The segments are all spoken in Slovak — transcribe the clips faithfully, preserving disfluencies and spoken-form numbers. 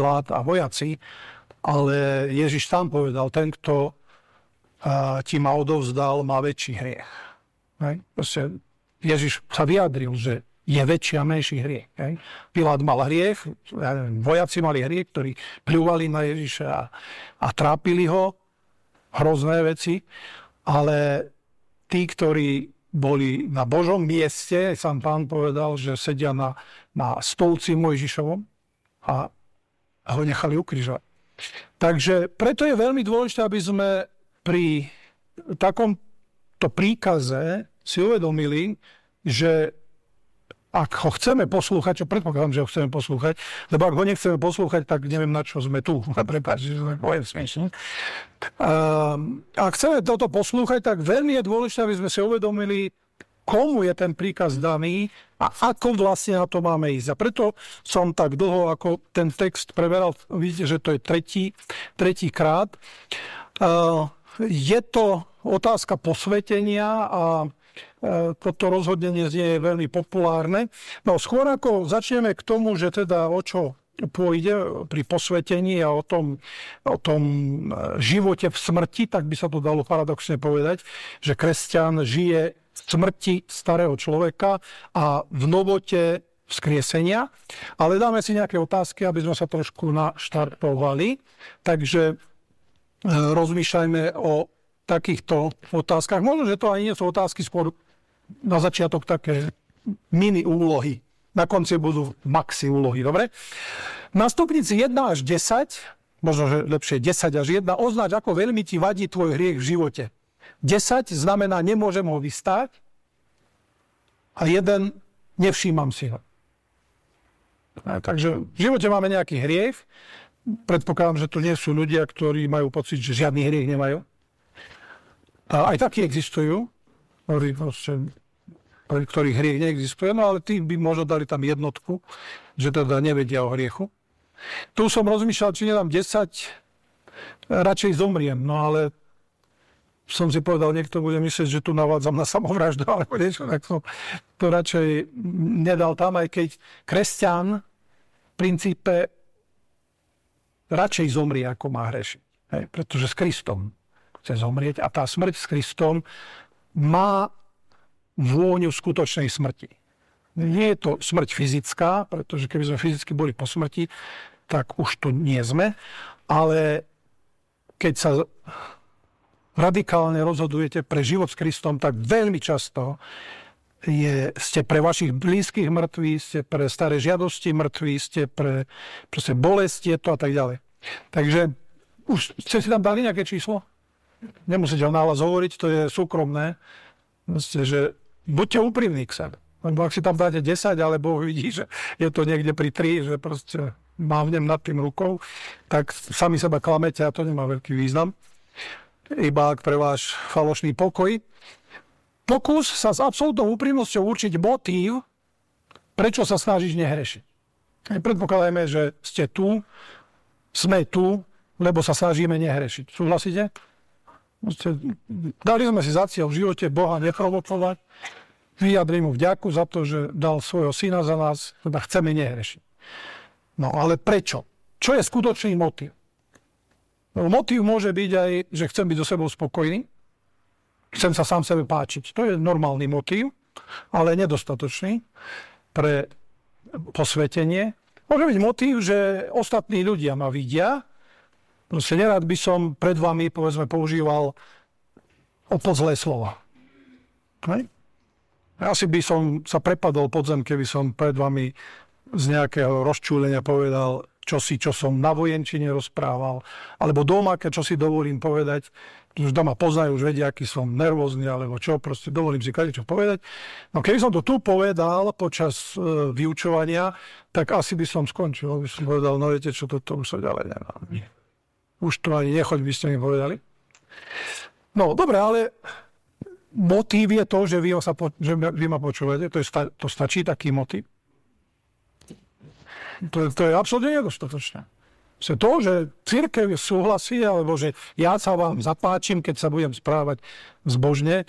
Pilát a vojaci, ale Ježiš sám povedal, ten, kto uh, ti ma odovzdal, má väčší hriech. Hej? Proste Ježiš sa vyjadril, že je väčší a menší hriech. Hej? Pilát mal hriech, ja neviem, vojaci mali hriech, ktorí pľúvali na Ježiša a, a trápili ho, hrozné veci, ale tí, ktorí boli na Božom mieste, sám Pán povedal, že sedia na, na stolci Mojžišovom a, a ho nechali ukrižovať. Takže preto je veľmi dôležité, aby sme pri takomto príkaze si uvedomili, že ak ho chceme poslúchať, čo predpokladám, že ho chceme poslúchať, lebo ak ho nechceme poslúchať, tak neviem, na čo sme tu. Prepáč, že to poviem smiešne. Ak chceme toto poslúchať, tak veľmi je dôležité, aby sme si uvedomili, komu je ten príkaz daný a ako vlastne na to máme ísť. A preto som tak dlho, ako ten text preberal, vidíte, že to je tretí, tretí krát. Je to otázka posvetenia a toto rozhodne nie je veľmi populárne. No skôr ako začneme k tomu, že teda o čo pôjde pri posvetení a o tom, o tom živote v smrti, tak by sa to dalo paradoxne povedať, že kresťan žije v smrti starého človeka a v novote vzkriesenia. Ale dáme si nejaké otázky, aby sme sa trošku naštartovali. Takže rozmýšľajme o takýchto otázkach. Možno, že to aj nie sú otázky, skôr na začiatok také mini úlohy. Na konci budú maxi úlohy, dobre? Na stupnici jeden až desať, možno, že lepšie desať až jeden, označ, ako veľmi ti vadí tvoj hriech v živote. desať znamená, nemôžem ho vystáť a jeden, nevšímam si ho. Takže v živote máme nejaký hriech. Predpokladám, že to nie sú ľudia, ktorí majú pocit, že žiadny hriech nemajú. A aj takí existujú, ktorí, pre ktorých hriech neexistuje, no ale tí by možno dali tam jednotku, že teda nevedia o hriechu. Tu som rozmýšľal, či nedám desať, radšej zomriem, no ale som si povedal, niekto bude myslieť, že tu navádzam na samovraždu, alebo niečo, tak som to radšej nedal tam, aj keď kresťan v princípe radšej zomrie, ako má hrešiť. Hej, pretože s Kristom chce zomrieť a tá smrť s Kristom má vôňu skutočnej smrti. Nie je to smrť fyzická, pretože keby sme fyzicky boli po smrti, tak už tu nie sme, ale keď sa radikálne rozhodujete pre život s Kristom, tak veľmi často je, ste pre vašich blízkych mŕtví, ste pre staré žiadosti mŕtví, ste pre proste bolesti, je to a tak ďalej. Takže už ste si tam dali nejaké číslo? Nemusíte ho nahlas hovoriť, to je súkromné. Proste, že buďte úprimní k sebe. Lebo ak si tam dáte desať, alebo vidí, že je to niekde pri tri, že proste mávnem nad tým rukou, tak sami seba klamete a to nemá veľký význam. Iba ak pre váš falošný pokoj. Pokús sa s absolútnou úprimnosťou určiť motív, prečo sa snažíš nehrešiť. Predpokladajme, že ste tu, sme tu, lebo sa snažíme nehrešiť. Súhlasíte? Dali sme si za cieľ v živote Boha neprovokovať, vyjadriť mu vďaku za to, že dal svojho syna za nás, teda chceme nehrešiť. No ale prečo? Čo je skutočný motív? No, motív môže byť aj, že chcem byť so sebou spokojný, chcem sa sám sebe páčiť. To je normálny motív, ale nedostatočný pre posvetenie. Môže byť motív, že ostatní ľudia ma vidia. Proste nerád by som pred vami, povedzme, používal opo zlé slova. Hej? Asi by som sa prepadol pod zem, keby som pred vami z nejakého rozčúlenia povedal čosi, čo som na vojenčine rozprával, alebo doma, keď čo si dovolím povedať, už doma poznajú, už vedia, aký som nervózny, alebo čo, proste dovolím si kadečo povedať. No keby som to tu povedal počas e, vyučovania, tak asi by som skončil, by som povedal, no viete čo, toto už sa ďalej nemám. Už to ani nechoď, by ste mi povedali. No, dobre, ale motív je to, že vy, sa po, že vy ma počúvate, to, je, to stačí taký motív. To, to je absolútne nedostatočné. To, že cirkev súhlasí, alebo že ja sa vám zapáčim, keď sa budem správať zbožne,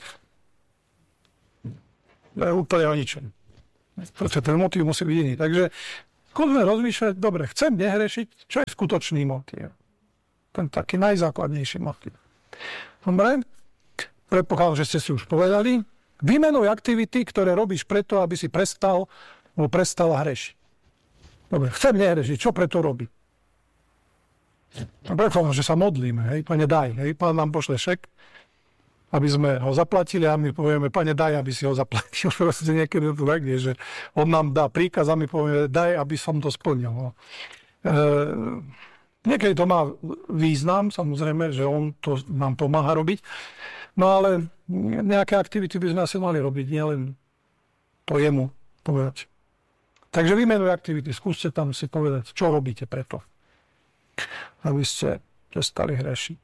to je úplne o ničom. Pretože ten motív musí byť iný. Takže skúsme rozmýšľať, dobre, chcem nehrešiť, čo je skutočný motív? Ten taký najzákladnejší motív. Dobre, predpokladám, že ste si už povedali. Vymenuj aktivity, ktoré robíš preto, aby si prestal, alebo prestala hrešiť. Dobre, chcem nehrešiť, čo preto robiť? Predpokladám, že sa modlíme, hej, Pane daj, hej, Pán nám pošle šek, aby sme ho zaplatili a my povieme, Pane daj, aby si ho zaplatil. Proste niekedy to tak je, že on nám dá príkaz a my povieme, daj, aby som to splnil. No. E, niekedy to má význam, samozrejme, že on to nám pomáha robiť, no ale nejaké aktivity by sme asi mali robiť, nielen to jemu povedať. Takže vymenuj aktivity, skúste tam si povedať, čo robíte preto, aby ste prestali hrešiť.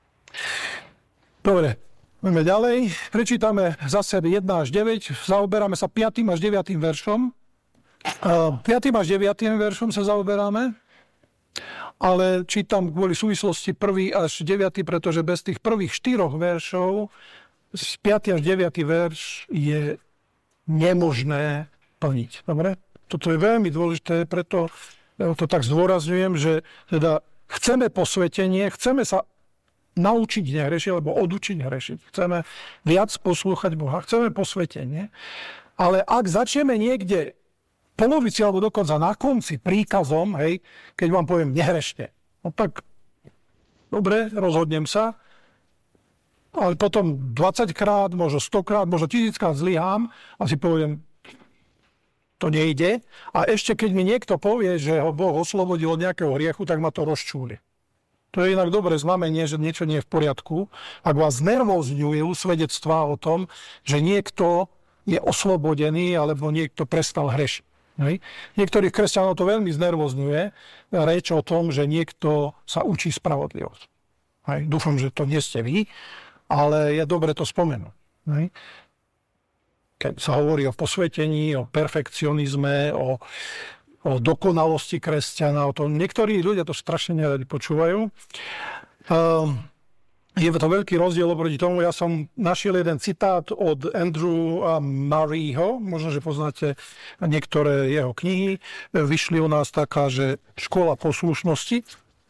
Dobre. Poďme ďalej. Prečítame zase jeden až deväť. Zaoberáme sa piatym až deviatym veršom. piatym až deviatym veršom sa zaoberáme. Ale čítam kvôli súvislosti prvý až deviaty, pretože bez tých prvých štyroch veršov z piaty až deviaty verš je nemožné plniť. Dobre? Toto je veľmi dôležité, preto to tak zdôrazňujem, že teda chceme posvetenie, chceme sa naučiť nehrešiť, alebo odučiť hrešiť. Chceme viac poslúchať Boha, chceme posvetenie. Ale ak začneme niekde v polovici, alebo dokonca na konci príkazom, hej, keď vám poviem nehrešte, no tak dobre, rozhodnem sa, ale potom dvadsaťkrát, možno stokrát, možno tisíckrát zlyhám a si poviem, to nejde. A ešte keď mi niekto povie, že ho Boh oslobodil od nejakého hriechu, tak ma to rozčúli. To je inak dobré znamenie, že niečo nie je v poriadku. Ak vás nervózňujú svedectvá o tom, že niekto je oslobodený alebo niekto prestal hrešiť. Hej. Niektorých kresťanov to veľmi znervózňuje reč o tom, že niekto sa učí spravodlivosť. Hej. Dúfam, že to nie ste vy, ale je dobre to spomenúť. Hej. Keď sa hovorí o posvetení, o perfekcionizme, o o dokonalosti kresťana, o tom. Niektorí ľudia to strašne neradi počúvajú. Um, je to veľký rozdiel oproti tomu. Ja som našiel jeden citát od Andrew Murrayho, možno, že poznáte niektoré jeho knihy. Vyšli u nás taká, že Škola poslušnosti,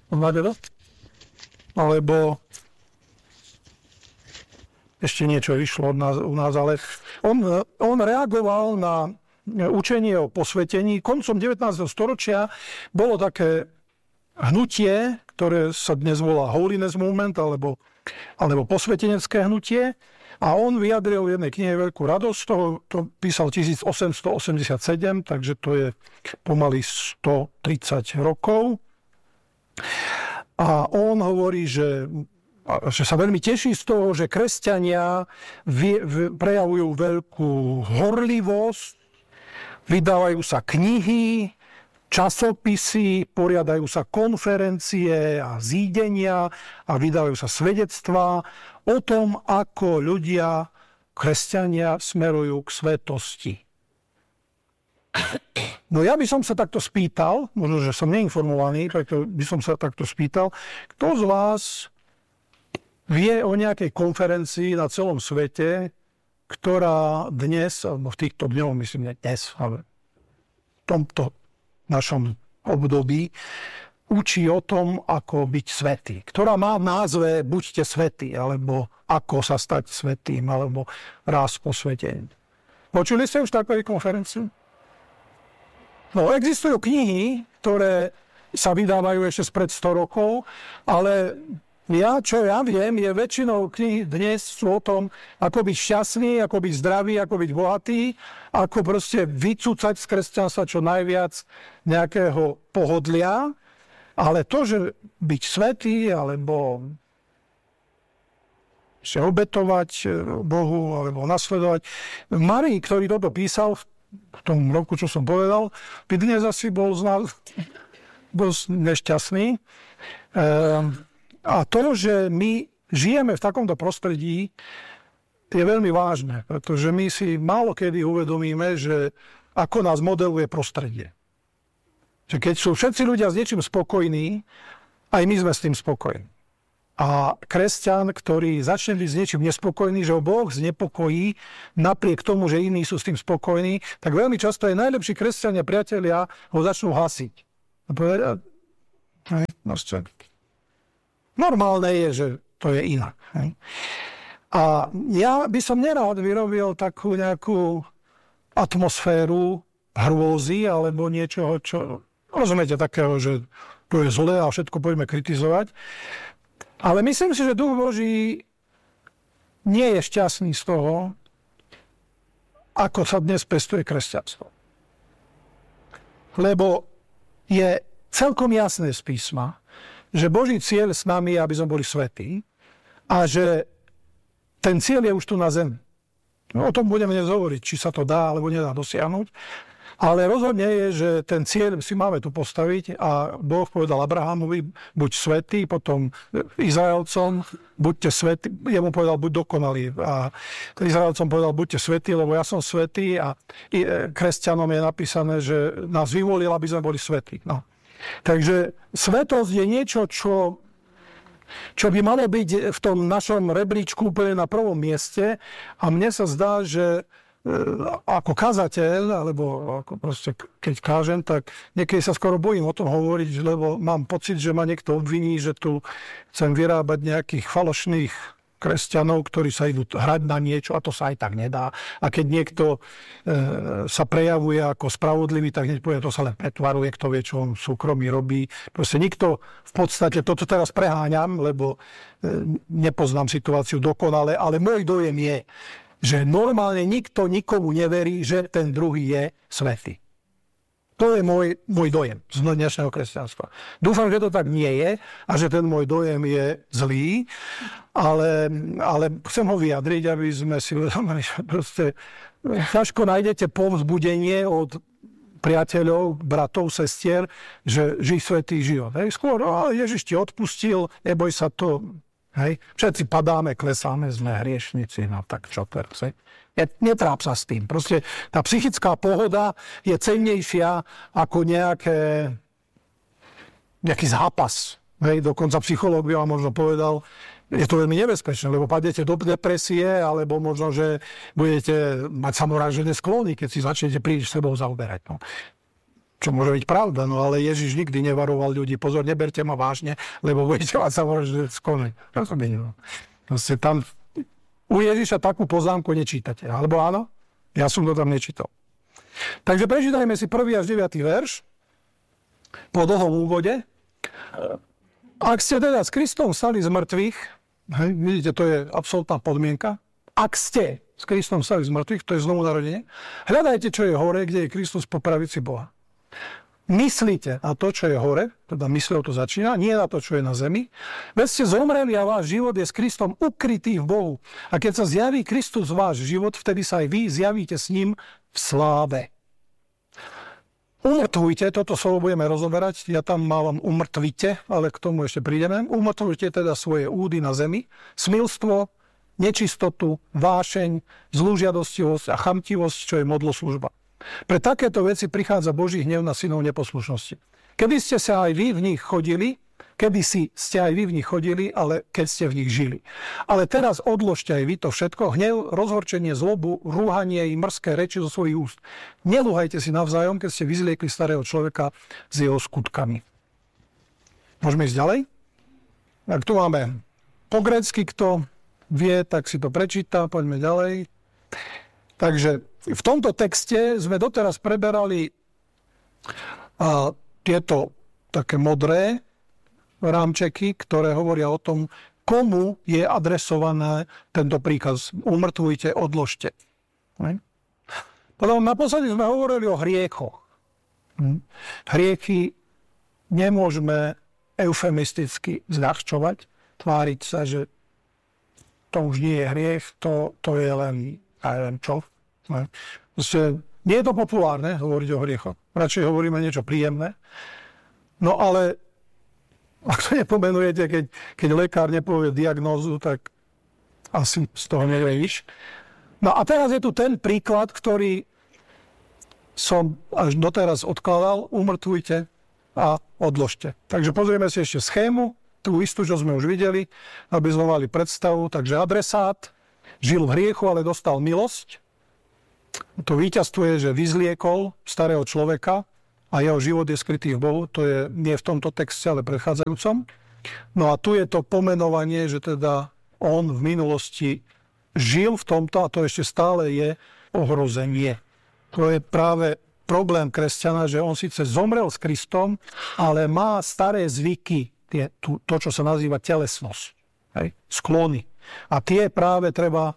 alebo ešte niečo vyšlo od nás, u nás, ale on, on reagoval na učenie o posvetení. Koncom devätnásteho storočia bolo také hnutie, ktoré sa dnes volá Holiness Movement, alebo, alebo posvetenecké hnutie. A on vyjadril v jednej knihe veľkú radosť. To, to písal tisícosemstoosemdesiatsedem, takže to je pomaly stotridsať rokov. A on hovorí, že že sa veľmi teší z toho, že kresťania vy, vy, prejavujú veľkú horlivosť, vydávajú sa knihy, časopisy, poriadajú sa konferencie a zídenia a vydávajú sa svedectvá o tom, ako ľudia, kresťania, smerujú k svetosti. No ja by som sa takto spýtal, možno, že som neinformovaný, preto by som sa takto spýtal, kto z vás vie o nejakej konferencii na celom svete, ktorá dnes, alebo v týchto dňoch, myslím, nie dnes, ale v tomto našom období, učí o tom, ako byť svätý. Ktorá má v názve Buďte svätí, alebo Ako sa stať svätým, alebo Raz posvetení. Počuli ste už takové konferenciu? No, existujú knihy, ktoré sa vydávajú ešte spred sto rokov, ale Ja, čo ja viem, je väčšinou knih dnes sú o tom, ako byť šťastný, ako byť zdravý, ako byť bohatý, ako proste vycúcať z kresťanstva čo najviac nejakého pohodlia. Ale to, že byť svätý, alebo sa obetovať Bohu, alebo nasledovať. Murray, ktorý toto písal v tom roku, čo som povedal, by dnes asi bol z nás dosť nešťastný. Ehm, A to, že my žijeme v takomto prostredí, je veľmi vážne, pretože my si málo kedy uvedomíme, že ako nás modeluje prostredie. Že keď sú všetci ľudia s niečím spokojní, aj my sme s tým spokojní. A kresťan, ktorý začne byť s niečím nespokojný, že ho Boh znepokojí, napriek tomu, že iní sú s tým spokojní, tak veľmi často aj najlepší kresťania, priatelia ho začnú hasiť. A povedať, hej, no normálne je, že to je inak. Hej. A ja by som nerád vyrobil takú nejakú atmosféru hrôzy alebo niečoho, čo... Rozumiete, takého, že to je zlé a všetko poďme kritizovať. Ale myslím si, že Duch Boží nie je šťastný z toho, ako sa dnes pestuje kresťanstvo. Lebo je celkom jasné z písma, že Boží cieľ s nami je, aby sme boli svätí a že ten cieľ je už tu na zemi. No, o tom budeme dnes hovoriť, či sa to dá alebo nedá dosiahnuť. Ale rozhodne je, že ten cieľ si máme tu postaviť a Boh povedal Abrahamovi, buď svätý, potom Izraelcom, buďte svätí, jemu povedal, buď dokonalý. A Izraelcom povedal, buďte svätí, lebo ja som svätý a kresťanom je napísané, že nás vyvolil, aby sme boli svätí. No. Takže svätosť je niečo, čo, čo by malo byť v tom našom rebríčku úplne na prvom mieste a mne sa zdá, že ako kazateľ, alebo ako proste, keď kážem, tak niekedy sa skoro bojím o tom hovoriť, lebo mám pocit, že ma niekto obviní, že tu chcem vyrábať nejakých falošných kresťanov, ktorí sa idú hrať na niečo a to sa aj tak nedá. A keď niekto e, sa prejavuje ako spravodlivý, tak hneď povie, to sa len pretvaruje, kto vie, čo on v súkromí robí. Proste nikto v podstate, toto teraz preháňam, lebo e, nepoznám situáciu dokonale, ale môj dojem je, že normálne nikto nikomu neverí, že ten druhý je svätý. To je môj, môj dojem z dnešného kresťanstva. Dúfam, že to tak nie je a že ten môj dojem je zlý, ale, ale chcem ho vyjadriť, aby sme si uvedomili, že proste ťažko nájdete povzbudenie od priateľov, bratov, sestier, že žij svätý život. Hej. Skôr, no, Ježiš ti odpustil, neboj sa to. Hej. Všetci padáme, klesáme, sme hriešnici, no tak čo teraz? Hej. Netráp sa s tým. Proste tá psychická pohoda je cennejšia ako nejaké, nejaký zápas. Hej. Dokonca psychológ by vám možno povedal, je to veľmi nebezpečné, lebo padnete do depresie, alebo možno, že budete mať samovražedné sklony, keď si začnete príliš sebou zaoberať. No. Čo môže byť pravda, no ale Ježiš nikdy nevaroval ľudí. Pozor, neberte ma vážne, lebo budete mať samovražedné sklony. Rozumiem, no. Proste tam u Ježiša takú poznámku nečítate. Alebo áno? Ja som to tam nečítal. Takže prečítajme si prvý až deviaty verš po dlhom úvode. Ak ste teda s Kristom stali z mŕtvych, hej, vidíte, to je absolútna podmienka. Ak ste s Kristom stali z mŕtvych, to je znovu narodenie, hľadajte, čo je hore, kde je Kristus po pravici Boha. Myslíte na to, čo je hore, teda mysľou to začína, nie na to, čo je na zemi. Veď ste zomreli a váš život je s Kristom ukrytý v Bohu. A keď sa zjaví Kristus váš život, vtedy sa aj vy zjavíte s ním v sláve. Umrtvujte, toto slovo budeme rozoberať, ja tam mávam umrtvite, ale k tomu ešte prídeme. Umrtvujte teda svoje údy na zemi, smilstvo, nečistotu, vášeň, zlúžiadostivosť a chamtivosť, čo je modloslužba. Pre takéto veci prichádza Boží hnev na synov neposlušnosti. Kedy ste sa aj vy v nich chodili, kedy si ste aj vy v nich chodili, ale keď ste v nich žili. Ale teraz odložte aj vy to všetko, hnev, rozhorčenie, zlobu, rúhanie i mrzké reči zo svojich úst. Nelúhajte si navzájom, keď ste vyzliekli starého človeka s jeho skutkami. Môžeme ísť ďalej? Tak tu máme po grécky, kto vie, tak si to prečíta, poďme ďalej. Takže v tomto texte sme doteraz preberali a, tieto také modré rámčeky, ktoré hovoria o tom, komu je adresované tento príkaz. Umrtvujte, odložte. Ne? Potom naposledy sme hovorili o hriechoch. Hm? Hriechy nemôžeme eufemisticky zľahčovať, tváriť sa, že to už nie je hriech, to, to je len ja neviem čo. Proste, nie je to populárne hovoriť o hriechoch. Radšej hovoríme niečo príjemné. No ale ak to nepomenujete, keď, keď lekár nepovie diagnózu, tak asi z toho nevíš. No a teraz je tu ten príklad, ktorý som až doteraz odkladal. Umrtvujte a odložte. Takže pozrieme si ešte schému tú istú, čo sme už videli, aby sme mali predstavu. Takže adresát žil v hriechu, ale dostal milosť. To víťazstvo je, že vyzliekol starého človeka a jeho život je skrytý v Bohu. To je nie v tomto texte, ale predchádzajúcom. No a tu je to pomenovanie, že teda on v minulosti žil v tomto a to ešte stále je ohrozenie. To je práve problém kresťana, že on síce zomrel s Kristom, ale má staré zvyky, tie, to, to, čo sa nazýva telesnosť, hej? Sklony. A tie práve treba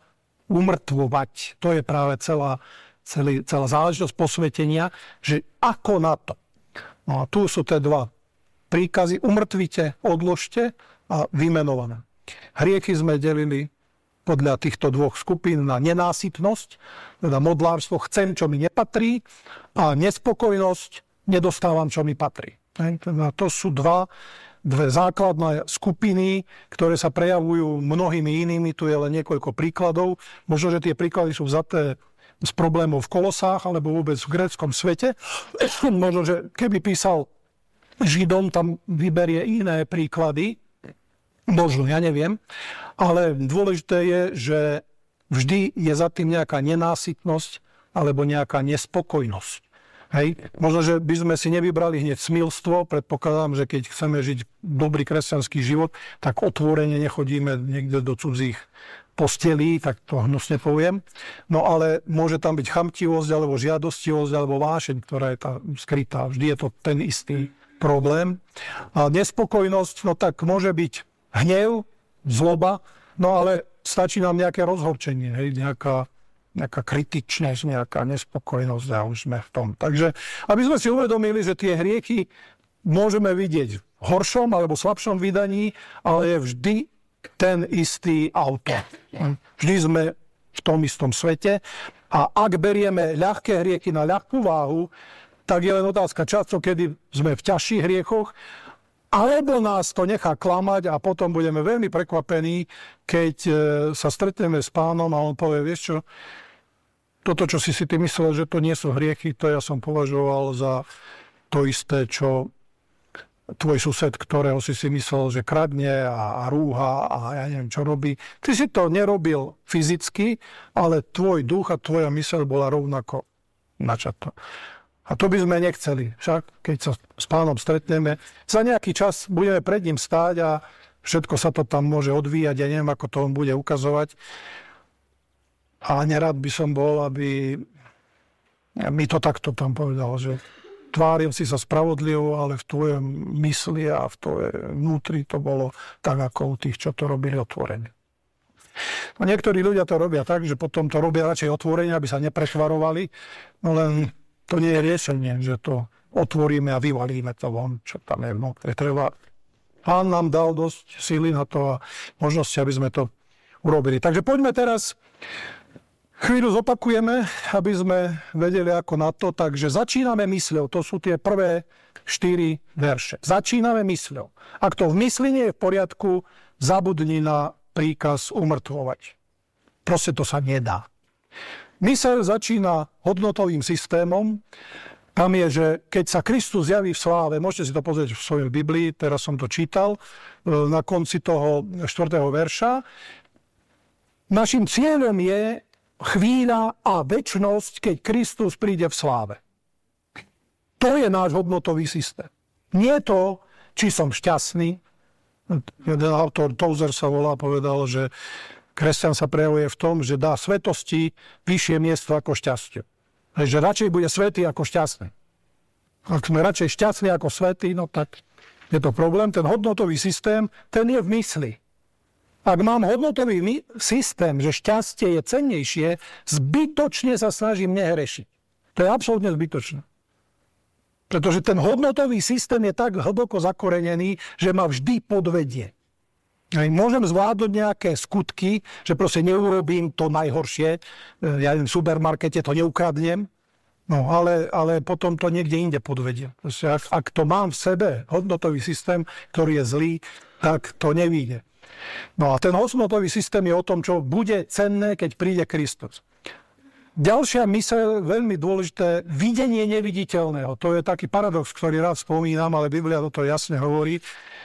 umrtvovať. To je práve celá, celý, celá záležitosť posvetenia, že ako na to. No a tu sú tie dva príkazy. Umrtvite, odložte a vymenované. Hriechy sme delili podľa týchto dvoch skupín na nenásytnosť, teda modlárstvo, chcem, čo mi nepatrí, a nespokojnosť, nedostávam, čo mi patrí. Teda to sú dva, dve základné skupiny, ktoré sa prejavujú mnohými inými. Tu je len niekoľko príkladov. Možno, že tie príklady sú vzaté z problémov v Kolosách alebo vôbec v gréckom svete. Možno, že keby písal Židom, tam vyberie iné príklady. Možno, ja neviem. Ale dôležité je, že vždy je za tým nejaká nenásytnosť alebo nejaká nespokojnosť. Hej. Možno, že by sme si nevybrali hneď smilstvo. Predpokladám, že keď chceme žiť dobrý kresťanský život, tak otvorene nechodíme niekde do cudzích postelí, tak to hnusne poviem. No ale môže tam byť chamtivosť, alebo žiadostivosť, alebo vášeň, ktorá je tá skrytá. Vždy je to ten istý problém. A nespokojnosť, no tak môže byť hnev, zloba, no ale stačí nám nejaké rozhorčenie, hej, nejaká, nejaká kritičnosť, nejaká nespokojnosť a už sme v tom. Takže, aby sme si uvedomili, že tie hriechy môžeme vidieť v horšom alebo slabšom vydaní, ale je vždy ten istý autor. Vždy sme v tom istom svete a ak berieme ľahké hriechy na ľahkú váhu, tak je len otázka času, kedy sme v ťažších hriechoch, alebo nás to nechá klamať a potom budeme veľmi prekvapení, keď sa stretneme s Pánom a on povie, vieš čo, toto, čo si si ty myslel, že to nie sú hriechy, to ja som považoval za to isté, čo tvoj sused, ktorého si si myslel, že kradne a, a rúha a ja neviem, čo robí. Ty si to nerobil fyzicky, ale tvoj duch a tvoja myseľ bola rovnako načatá. A to by sme nechceli. Však keď sa s Pánom stretneme, za nejaký čas budeme pred ním stáť a všetko sa to tam môže odvíjať. Ja neviem, ako to on bude ukazovať. A nerad by som bol, aby mi to takto tam povedal, že tváril si sa spravodlivo, ale v tvojom mysli a v tvojej vnútri to bolo tak, ako u tých, čo to robili otvorene. A niektorí ľudia to robia tak, že potom to robia radšej otvorene, aby sa neprešvarovali, no len to nie je riešenie, že to otvoríme a vyvalíme to von, čo tam je vnútri. Treba. Pán nám dal dosť síly na to a možnosti, aby sme to urobili. Takže poďme teraz, chvíľu zopakujeme, aby sme vedeli ako na to. Takže začíname mysľou. To sú tie prvé štyri verše. Začíname mysľou. Ak to v mysli nie je v poriadku, zabudni na príkaz umrtvovať. Proste to sa nedá. Myseľ začína hodnotovým systémom. Tam je, že keď sa Kristus zjaví v sláve, môžete si to pozrieť v svojej Biblii, teraz som to čítal, na konci toho štvrtého verša. Našim cieľom je chvíľa a večnosť, keď Kristus príde v sláve. To je náš hodnotový systém. Nie to, či som šťastný. Jeden autor, Tozer sa volá, povedal, že kresťan sa prejavuje v tom, že dá svetosti vyššie miesto ako šťastie. Že radšej bude svätý ako šťastný. Ak sme radšej šťastní ako svätý, no tak je to problém. Ten hodnotový systém, ten je v mysli. Ak mám hodnotový my- systém, že šťastie je cennejšie, zbytočne sa snažím nehrešiť. To je absolútne zbytočné. Pretože ten hodnotový systém je tak hlboko zakorenený, že ma vždy podvedie. Môžem zvládnuť nejaké skutky, že proste neurobím to najhoršie, ja v supermarkete to neukradnem, no ale, ale potom to niekde inde podvedie. Proste, ak, ak to mám v sebe, hodnotový systém, ktorý je zlý, tak to nevyjde. No a ten hodnotový systém je o tom, čo bude cenné, keď príde Kristus. Ďalšia myseľ, veľmi dôležité, videnie neviditeľného. To je taký paradox, ktorý rád spomínam, ale Biblia toto jasne hovorí.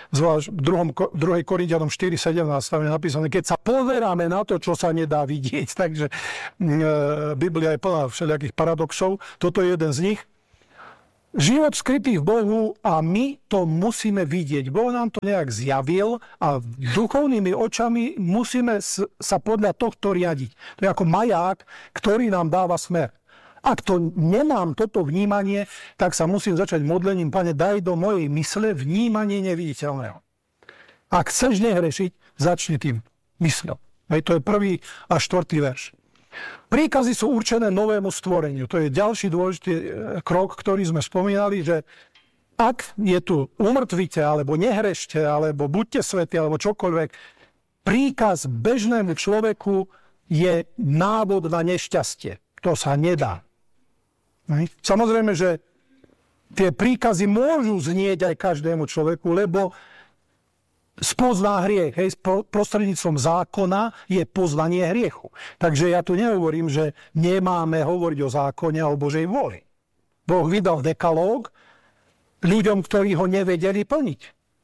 zvlášť v druhom, druhej Korinťanom štyri sedemnásť tam je napísané, keď sa pozeráme na to, čo sa nedá vidieť. Takže e, Biblia je plná všelijakých paradoxov. Toto je jeden z nich. Život skrytý v Bohu a my to musíme vidieť. Boh nám to nejak zjavil a duchovnými očami musíme sa podľa tohto riadiť. To je ako maják, ktorý nám dáva smer. Ak to nemám toto vnímanie, tak sa musím začať modlením, Pane, daj do mojej mysle vnímanie neviditeľného. Ak chceš nehrešiť, začni tým mysľou. Hej, to je prvý a štvrtý verš. Príkazy sú určené novému stvoreniu. To je ďalší dôležitý krok, ktorý sme spomínali, že ak je tu umrtvite, alebo nehrešte, alebo buďte svätí, alebo čokoľvek, príkaz bežnému človeku je návod na nešťastie. To sa nedá. Samozrejme, že tie príkazy môžu znieť aj každému človeku, lebo spozná hriech. Hej, prostredníctvom zákona je poznanie hriechu. Takže ja tu nehovorím, že nemáme hovoriť o zákone a o Božej vôli. Boh vydal dekalóg ľuďom, ktorí ho nevedeli plniť.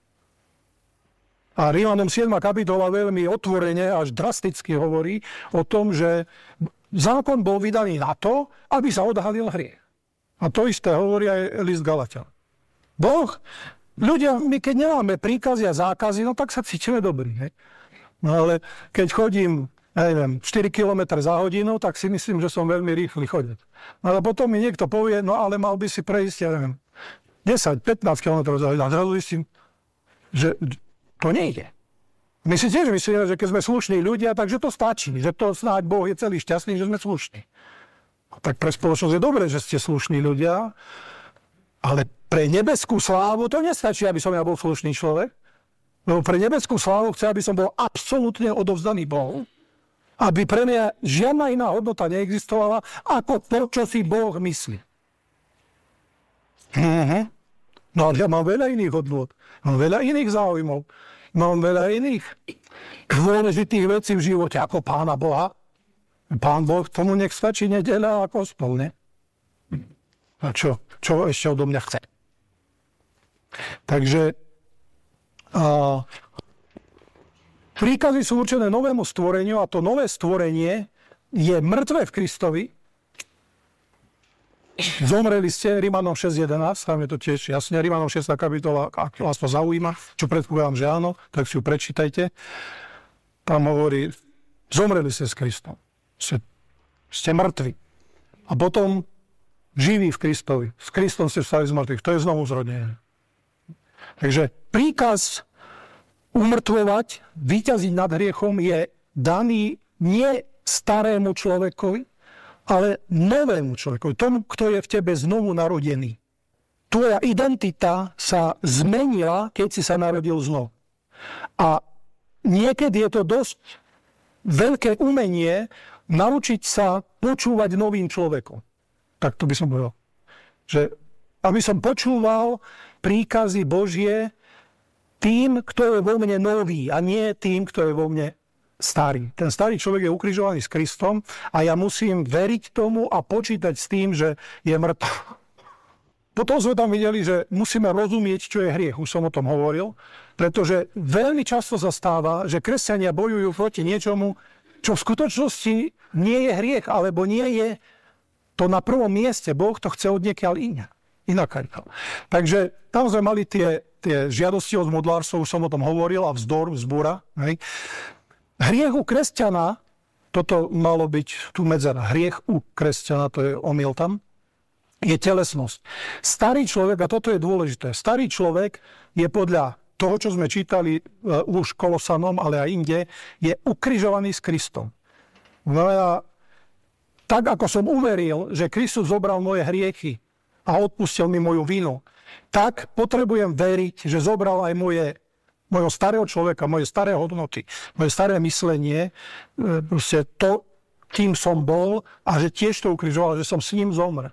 A Rímanom siedma kapitola veľmi otvorene až drasticky hovorí o tom, že zákon bol vydaný na to, aby sa odhalil hriech. A to isté hovorí aj list Galatianom. Boh Ľudia, my keď nemáme príkazy a zákazy, no tak sa cítime dobrý. Hej? No ale keď chodím, ja neviem, štyri kilometre za hodinu, tak si myslím, že som veľmi rýchly chodec. No ale potom mi niekto povie, no ale mal by si prejsť, ja neviem, desať pätnásť kilometrov za hodinu. A zrazu zistím, že to nejde. My si tiež myslíme, že keď sme slušní ľudia, takže to stačí. Že to snáď Boh je celý šťastný, že sme slušní. Tak pre spoločnosť je dobré, že ste slušní ľudia, ale pre nebeskú slávu to nestačí, aby som ja bol slušný človek. Lebo pre nebeskú slávu chce, aby som bol absolútne odovzdaný Bohu. Aby pre mňa žiadna iná hodnota neexistovala, ako to, čo si Boh myslí. Mhm. No ale ja mám veľa iných hodnôt. Mám veľa iných záujmov. Mám veľa iných dôležitých vecí v živote, ako Pána Boha. Pán Boh, tomu nech stačí nedeľa a gospel, ne? A čo? Čo ešte odo mňa chce? Takže a, príkazy sú určené novému stvoreniu a to nové stvorenie je mŕtve v Kristovi. Zomreli ste, Rímanom šesť jedenásť, tam je to tiež jasne, Rímanom šiesta kapitola, ak vás to zaujíma, čo predpokladám, že áno, tak si ju prečítajte. Tam hovorí, zomreli ste s Kristom, ste, ste mŕtvi. A potom živí v Kristovi, s Kristom ste vstali z mŕtvych, to je znovu zrodenie. Takže príkaz umrtvovať, víťaziť nad hriechom je daný nie starému človekovi, ale novému človeku, tomu, kto je v tebe znovu narodený. Tvoja identita sa zmenila, keď si sa narodil znovu. A niekedy je to dosť veľké umenie naučiť sa počúvať novým človekom. Tak to by som povedal. Že aby som počúval príkazy Božie tým, kto je vo mne nový a nie tým, kto je vo mne starý. Ten starý človek je ukrižovaný s Kristom a ja musím veriť tomu a počítať s tým, že je mŕtvy. Potom sme tam videli, že musíme rozumieť, čo je hriech. Už som o tom hovoril. Pretože veľmi často sa stáva, že kresťania bojujú proti niečomu, čo v skutočnosti nie je hriech, alebo nie je to na prvom mieste. Boh to chce odniekiaľ inak. Inakariť. Takže tam sme mali tie, tie žiadosti od modlárcov, už som o tom hovoril, a vzdor, vzbúra. Hej. Hriech u kresťana, toto malo byť tu medzera, hriech u kresťana, to je omyl tam, je telesnosť. Starý človek, a toto je dôležité, starý človek je podľa toho, čo sme čítali uh, už Kolosanom, ale aj inde, je ukrižovaný s Kristom. No ja, tak ako som uveril, že Kristus zobral moje hriechy a odpustil mi moju vinu, tak potrebujem veriť, že zobral aj moje mojho starého človeka, moje staré hodnoty, moje staré myslenie, proste to, kým som bol a že tiež to ukrižoval, že som s ním zomrel.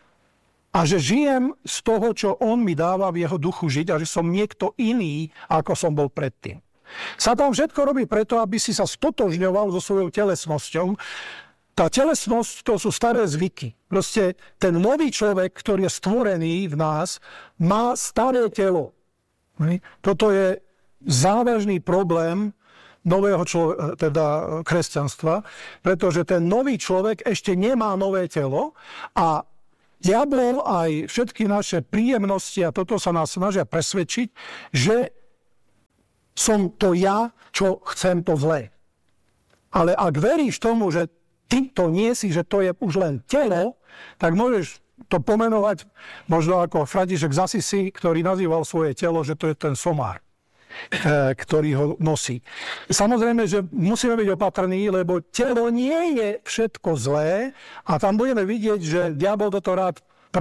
A že žijem z toho, čo on mi dáva v jeho duchu žiť a že som niekto iný, ako som bol predtým. Satan všetko robí preto, aby si sa stotožňoval so svojou telesnosťou. Tá telesnosť, to sú staré zvyky. Proste ten nový človek, ktorý je stvorený v nás, má staré telo. Toto je závažný problém nového člo- teda kresťanstva, pretože ten nový človek ešte nemá nové telo a diabol aj všetky naše príjemnosti a toto sa nás snažia presvedčiť, že som to ja, čo chcem to zlé. Ale ak veríš tomu, že ty to nie si, že to je už len telo, tak môžeš to pomenovať možno ako František z Asisi, ktorý nazýval svoje telo, že to je ten somár, ktorý ho nosí. Samozrejme, že musíme byť opatrní, lebo telo nie je všetko zlé a tam budeme vidieť, že diabol toto rád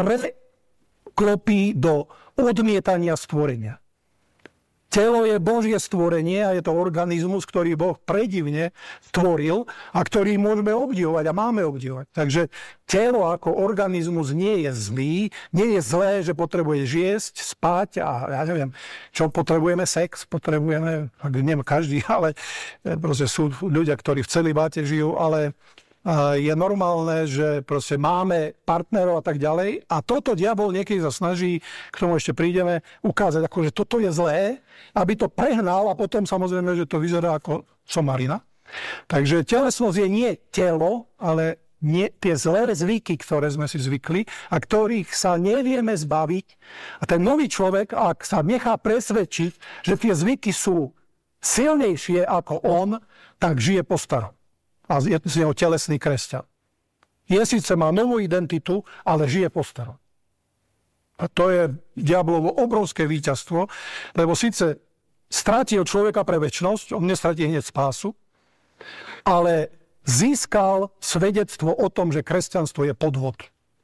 preklopí do odmietania stvorenia. Telo je Božie stvorenie a je to organizmus, ktorý Boh predivne stvoril a ktorý môžeme obdivovať a máme obdivovať. Takže telo ako organizmus nie je zlý, nie je zlé, že potrebuje jesť, spať a ja neviem, čo potrebujeme, sex, potrebujeme, neviem každý, ale proste sú ľudia, ktorí v celibáte žijú, ale je normálne, že proste máme partnerov a tak ďalej. A toto diabol niekedy sa snaží, k tomu ešte prídeme, ukázať, ako, že toto je zlé, aby to prehnal a potom samozrejme, že to vyzerá ako somarina. Takže telesnosť je nie telo, ale nie, tie zlé zvyky, ktoré sme si zvykli a ktorých sa nevieme zbaviť. A ten nový človek, ak sa nechá presvedčiť, že tie zvyky sú silnejšie ako on, tak žije po starom. A je z neho telesný kresťan. Je síce má novú identitu, ale žije po starom. A to je diablovo obrovské víťazstvo, lebo síce stratil človeka pre večnosť, on nestratí hneď spásu, ale získal svedectvo o tom, že kresťanstvo je podvod.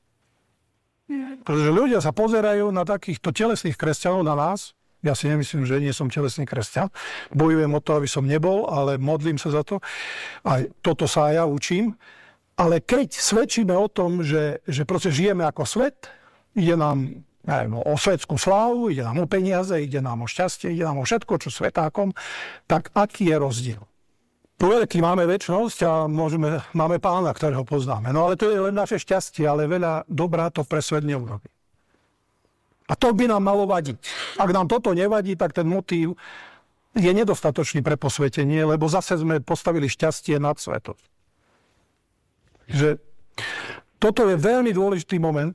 Pretože ľudia sa pozerajú na takýchto telesných kresťanov, na nás. Ja si nemyslím, že nie som telesný kresťan. Bojujem o to, aby som nebol, ale modlím sa za to. Aj toto sa aj ja učím. Ale keď svedčíme o tom, že, že proste žijeme ako svet, ide nám neviem, o svetskú slávu, ide nám o peniaze, ide nám o šťastie, ide nám o všetko, čo svetákom, tak aký je rozdiel? Veľký máme večnosť a môžeme, máme pána, ktorého poznáme. No ale to je len naše šťastie, ale veľa dobrá to pre svet neurobí. A to by nám malo vadiť. Ak nám toto nevadí, tak ten motív je nedostatočný pre posvetenie, lebo zase sme postavili šťastie nad svetom. Že toto je veľmi dôležitý moment,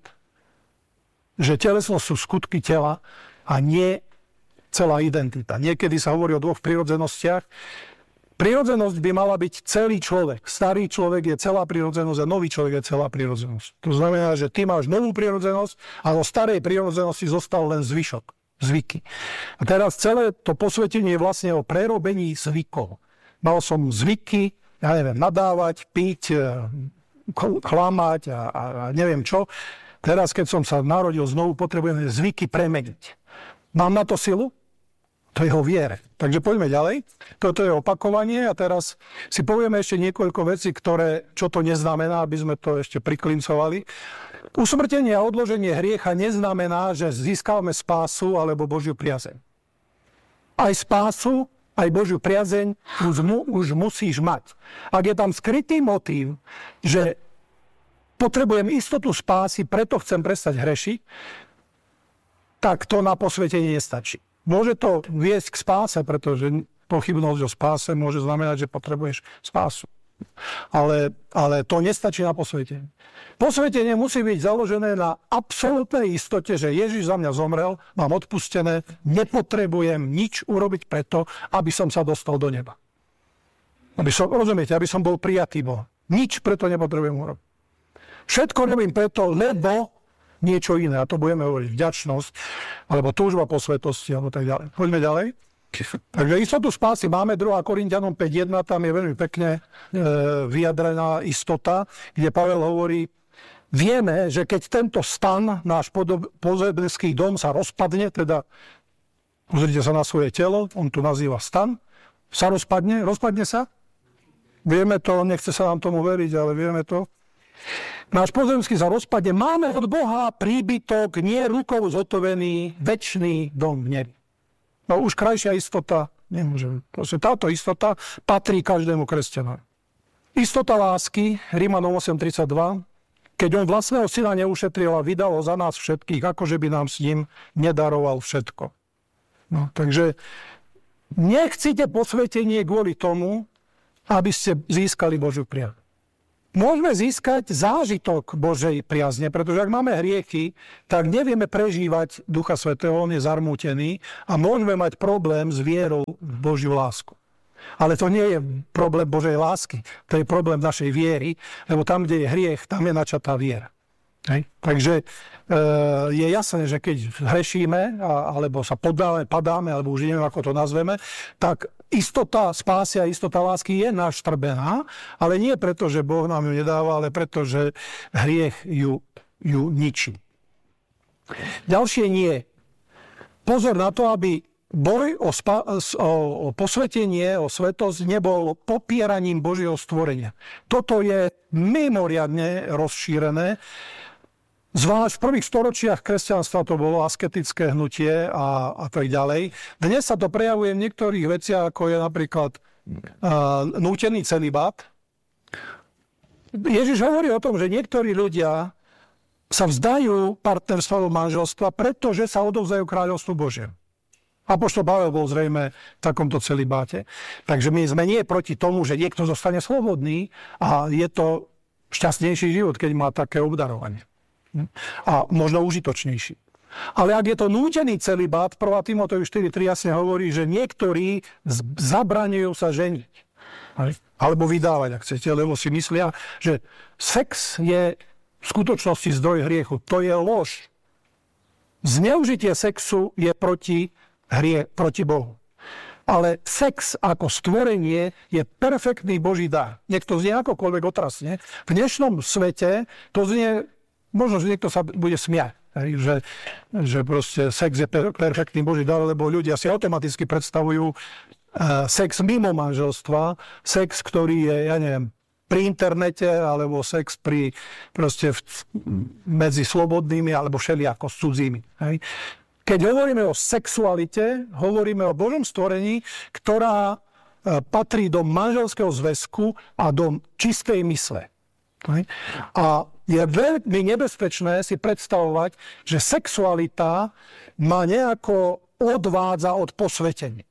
že telesnosť sú skutky tela a nie celá identita. Niekedy sa hovorí o dvoch prirodzenostiach. Prirodzenosť by mala byť celý človek. Starý človek je celá prirodzenosť a nový človek je celá prirodzenosť. To znamená, že ty máš novú prirodzenosť a zo starej prirodzenosti zostal len zvyšok, zvyky. A teraz celé to posvetenie je vlastne o prerobení zvykov. Mal som zvyky, ja neviem, nadávať, piť, klamať a, a, a neviem čo. Teraz, keď som sa narodil znovu, potrebujem zvyky premeniť. Mám na to silu? To je o viere. Takže poďme ďalej. Toto je opakovanie a teraz si povieme ešte niekoľko vecí, ktoré, čo to neznamená, aby sme to ešte priklincovali. Usmrtenie a odloženie hriecha neznamená, že získame spásu alebo Božiu priazeň. Aj spásu, aj Božiu priazeň už, mu, už musíš mať. Ak je tam skrytý motív, že potrebujem istotu spásy, preto chcem prestať hrešiť, tak to na posvetenie nestačí. Môže to viesť k spáse, pretože pochybnosť o spáse môže znamenať, že potrebuješ spásu. Ale, ale to nestačí na posvetenie. Posvetenie musí byť založené na absolútnej istote, že Ježiš za mňa zomrel, mám odpustené, nepotrebujem nič urobiť preto, aby som sa dostal do neba. Aby som, rozumiete, aby som bol prijatý Boh. Nič preto nepotrebujem urobiť. Všetko robím preto, lebo niečo iné. A to budeme hovoriť vďačnosť, alebo túžba po svetosti, alebo tak ďalej. Poďme ďalej. Takže istotu spásy máme, druhá Korinťanom päť jedna, tam je veľmi pekne e, vyjadrená istota, kde Pavel hovorí, vieme, že keď tento stan, náš pozemský dom sa rozpadne, teda pozrite sa na svoje telo, on tu nazýva stan, sa rozpadne, rozpadne sa? Vieme to, nechce sa nám tomu veriť, ale vieme to. Náš pozemský sa rozpadne, máme od Boha príbytok, nie rukou zhotovený, večný dom v nebi. No už krajšia istota nemôže. Proste táto istota patrí každému kresťanovi. Istota lásky, Rímanom osem tridsaťdva, keď on vlastného syna neušetril a vydal ho za nás všetkých, akože by nám s ním nedaroval všetko. No, takže nechcite posvetenie kvôli tomu, aby ste získali Božiu priazeň. Môžeme získať zážitok Božej priazne, pretože ak máme hriechy, tak nevieme prežívať Ducha Svätého, on je zarmútený a môžeme mať problém s vierou v Božiu lásku. Ale to nie je problém Božej lásky, to je problém našej viery, lebo tam, kde je hriech, tam je načatá viera. Hej. Takže e, je jasné, že keď hrešíme, a, alebo sa podáme, padáme, alebo už neviem, ako to nazveme, tak istota spásia, istota lásky je naštrbená, ale nie preto, že Boh nám ju nedáva, ale preto, že hriech ju, ju ničí. Ďalšie nie. Pozor na to, aby boj o, spa, o, o posvetenie, o svetosť nebol popieraním Božieho stvorenia. Toto je mimoriadne rozšírené. Zvlášť v prvých storočiach kresťanstva to bolo asketické hnutie a, a tak ďalej. Dnes sa to prejavuje v niektorých veciach, ako je napríklad uh, nútený celibát. Ježiš hovorí o tom, že niektorí ľudia sa vzdajú partnerstva do manželstva, pretože sa odovzdajú kráľovstvu Božiemu. Apoštol Pavel bol zrejme v takomto celibáte. Takže my sme nie proti tomu, že niekto zostane slobodný a je to šťastnejší život, keď má také obdarovanie. A možno užitočnejší. Ale ak je to nútený celibát, prvá Timoteju štyri tri jasne hovorí, že niektorí zabraňujú sa ženiť. Alebo vydávať, ak chcete, lebo si myslia, že sex je v skutočnosti zdroj hriechu. To je lož. Zneužitie sexu je proti hrie, proti Bohu. Ale sex ako stvorenie je perfektný Boží dar. Niekto znie akokoľvek otrasne. V dnešnom svete to znie. Možno, že niekto sa bude smiať, že, že proste sex je perfektný Boží dar, lebo ľudia si automaticky predstavujú uh, sex mimo manželstva, sex, ktorý je, ja neviem, pri internete, alebo sex pri, proste v, medzi slobodnými, alebo všelijako s cudzími. Hej. Keď hovoríme o sexualite, hovoríme o Božom stvorení, ktorá uh, patrí do manželského zväzku a do čistej mysle. Hej. A je veľmi nebezpečné si predstavovať, že sexualita ma nejako odvádza od posvetenia.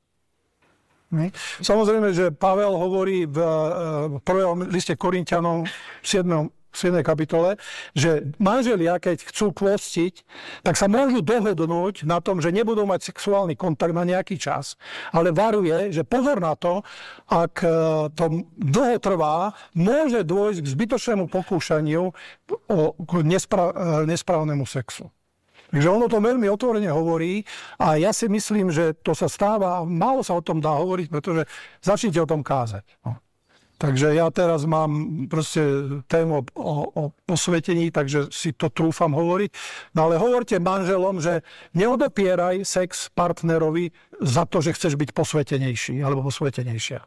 Samozrejme, že Pavel hovorí v prvom liste Korinťanom v siedmej kapitole, že manželia, keď chcú pôstiť, tak sa môžu dohodnúť na tom, že nebudú mať sexuálny kontakt na nejaký čas, ale varuje, že pozor na to, ak to dlho trvá, môže dôjsť k zbytočnému pokúšaniu o nespra- nesprávnemu sexu. Takže ono to veľmi otvorene hovorí a ja si myslím, že to sa stáva, málo sa o tom dá hovoriť, pretože začnite o tom kázať. No. Takže ja teraz mám proste tému o, o posvetení, takže si to trúfam hovoriť. No ale hovorte manželom, že neodopieraj sex partnerovi za to, že chceš byť posvetenejší alebo posvetenejšia.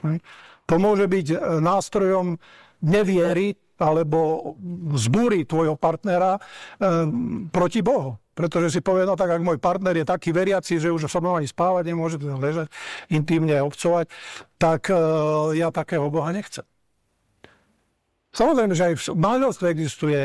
To môže byť nástrojom neviery alebo zbúry tvojho partnera e, proti Bohu. Pretože si povie, no tak ak môj partner je taký veriaci, že už so mnou ani spávať nemôže, ležať, intimne obcovať, tak e, ja takého Boha nechcem. Samozrejme, že aj v manželstve existuje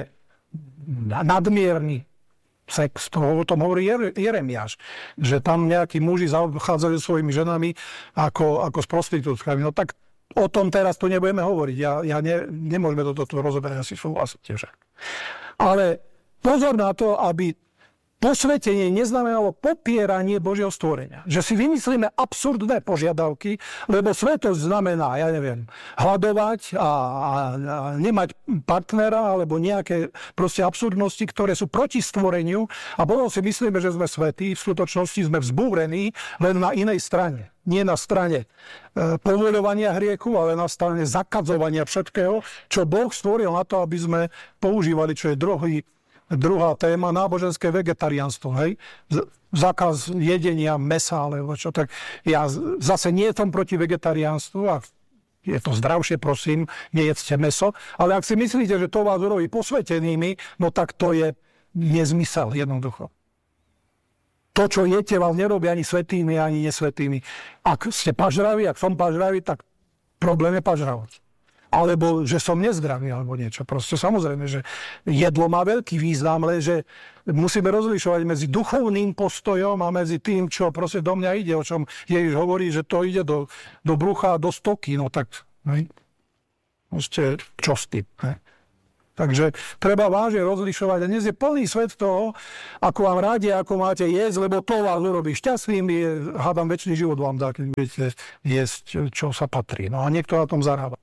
nadmierny sex. To, o tom hovorí Jeremiáš, že tam nejakí muži zaobchádzajú svojimi ženami ako, ako s prostitútkami. No tak o tom teraz tu nebudeme hovoriť. Ja, ja ne, nemôžeme toto tu rozoberať, asi súhlasíte. Že? Ale pozor na to, aby posvetenie neznamenalo popieranie Božieho stvorenia. Že si vymyslíme absurdné požiadavky, lebo svetosť znamená, ja neviem, hľadovať a, a, a nemať partnera, alebo nejaké proste absurdnosti, ktoré sú proti stvoreniu a potom si myslíme, že sme svätí, v skutočnosti sme vzbúrení len na inej strane. Nie na strane e, povoľovania hriechu, ale na strane zakadzovania všetkého, čo Boh stvoril na to, aby sme používali, čo je druhý Druhá téma, náboženské vegetariánstvo, hej? Zákaz jedenia mesa, alebo čo, tak ja zase nie som proti vegetariánstvu a je to zdravšie, prosím, nejedzte meso, ale ak si myslíte, že to vás urobí posvetenými, no tak to je nezmysel jednoducho. To, čo jete, vás nerobí ani svätými, ani nesvätými. Ak ste pažraví, ak som pažravý, tak problém je pažravosť. alebo že som nezdravý, alebo niečo. Proste samozrejme, že jedlo má veľký význam, ale že musíme rozlišovať medzi duchovným postojom a medzi tým, čo proste do mňa ide, o čom Ježiš hovorí, že to ide do, do brucha, do stoky, no tak, hej. Proste, čo s tým, hej. Takže treba vážne rozlišovať. A dnes je plný svet toho, ako vám rádia, ako máte jesť, lebo to vás urobí šťastným, je, hádam, večný život vám dá, keď budete jesť, čo sa patrí. No a niekto na tom zarába.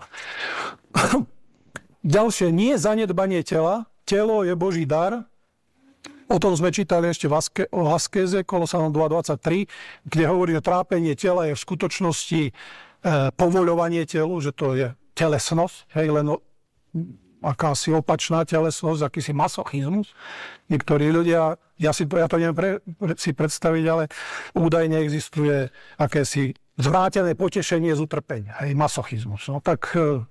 Ďalšie, nie zanedbanie tela. Telo je Boží dar. O tom sme čítali ešte v aske, o askéze, Kolosanom dva dvadsaťtri, kde hovorí, že trápenie tela je v skutočnosti e, povoľovanie telu, že to je telesnosť, hej, len akási opačná telesnosť, akýsi masochizmus. Niektorí ľudia, ja, si, ja to neviem pre, pre, si predstaviť, ale údajne existuje akési zvrátené potešenie z utrpenia, hej, masochizmus. No tak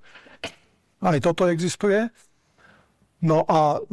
aj toto existuje. No a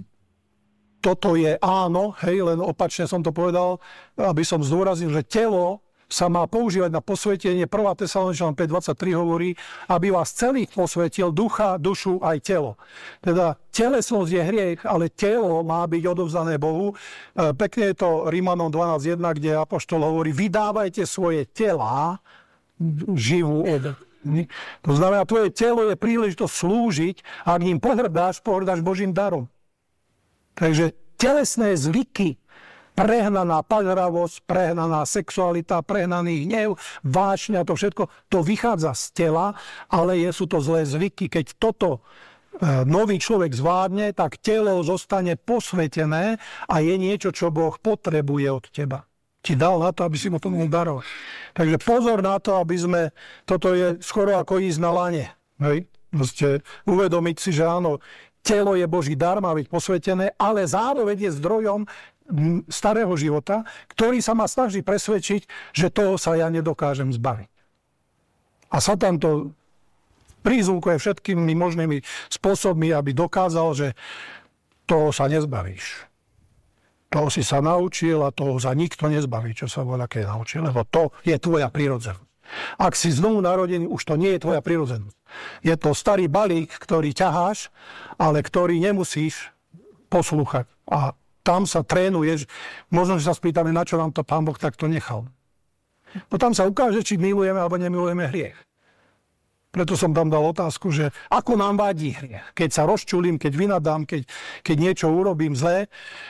toto je áno, hej, len opačne som to povedal, aby som zdôraznil, že telo sa má používať na posvetenie. prvá Tesaloničanom päť dvadsaťtri hovorí, aby vás celých posvetil, ducha, dušu aj telo. Teda telesnosť je hriech, ale telo má byť odovzdané Bohu. Pekne je to Rímanom dvanásť jedna, kde apoštol hovorí, vydávajte svoje telá živú obeť. To znamená, tvoje telo je príležitosť slúžiť a ak ním pohrdáš, pohrdáš Božím darom. Takže telesné zvyky, prehnaná pažravosť, prehnaná sexualita, prehnaný hnev, vášňa, to všetko, to vychádza z tela, ale je, sú to zlé zvyky. Keď toto e, nový človek zvládne, tak telo zostane posvetené a je niečo, čo Boh potrebuje od teba. Ti dal na to, aby si mu to mohol darovať. Takže pozor na to, aby sme, toto je skoro ako ísť na lane. Hej? Proste uvedomiť si, že áno, telo je Boží dar, má byť posvetené, ale zároveň je zdrojom starého života, ktorý sa ma snaží presvedčiť, že toho sa ja nedokážem zbaviť. A Satan to prízvukuje všetkými možnými spôsobmi, aby dokázal, že toho sa nezbavíš. Toho si sa naučil a toho sa nikto nezbaví, čo sa voľa keď naučil, lebo to je tvoja prirodzenosť. Ak si znovu narodený, už to nie je tvoja prirodzenosť. Je to starý balík, ktorý ťaháš, ale ktorý nemusíš poslúchať. A tam sa trénuješ, možno, že sa spýtame, na čo nám to Pán Boh takto nechal. No tam sa ukáže, či milujeme alebo nemilujeme hriech. Preto som tam dal otázku, že ako nám vadí hriech. Keď sa rozčulím, keď vynadám, keď, keď niečo urobím zlé,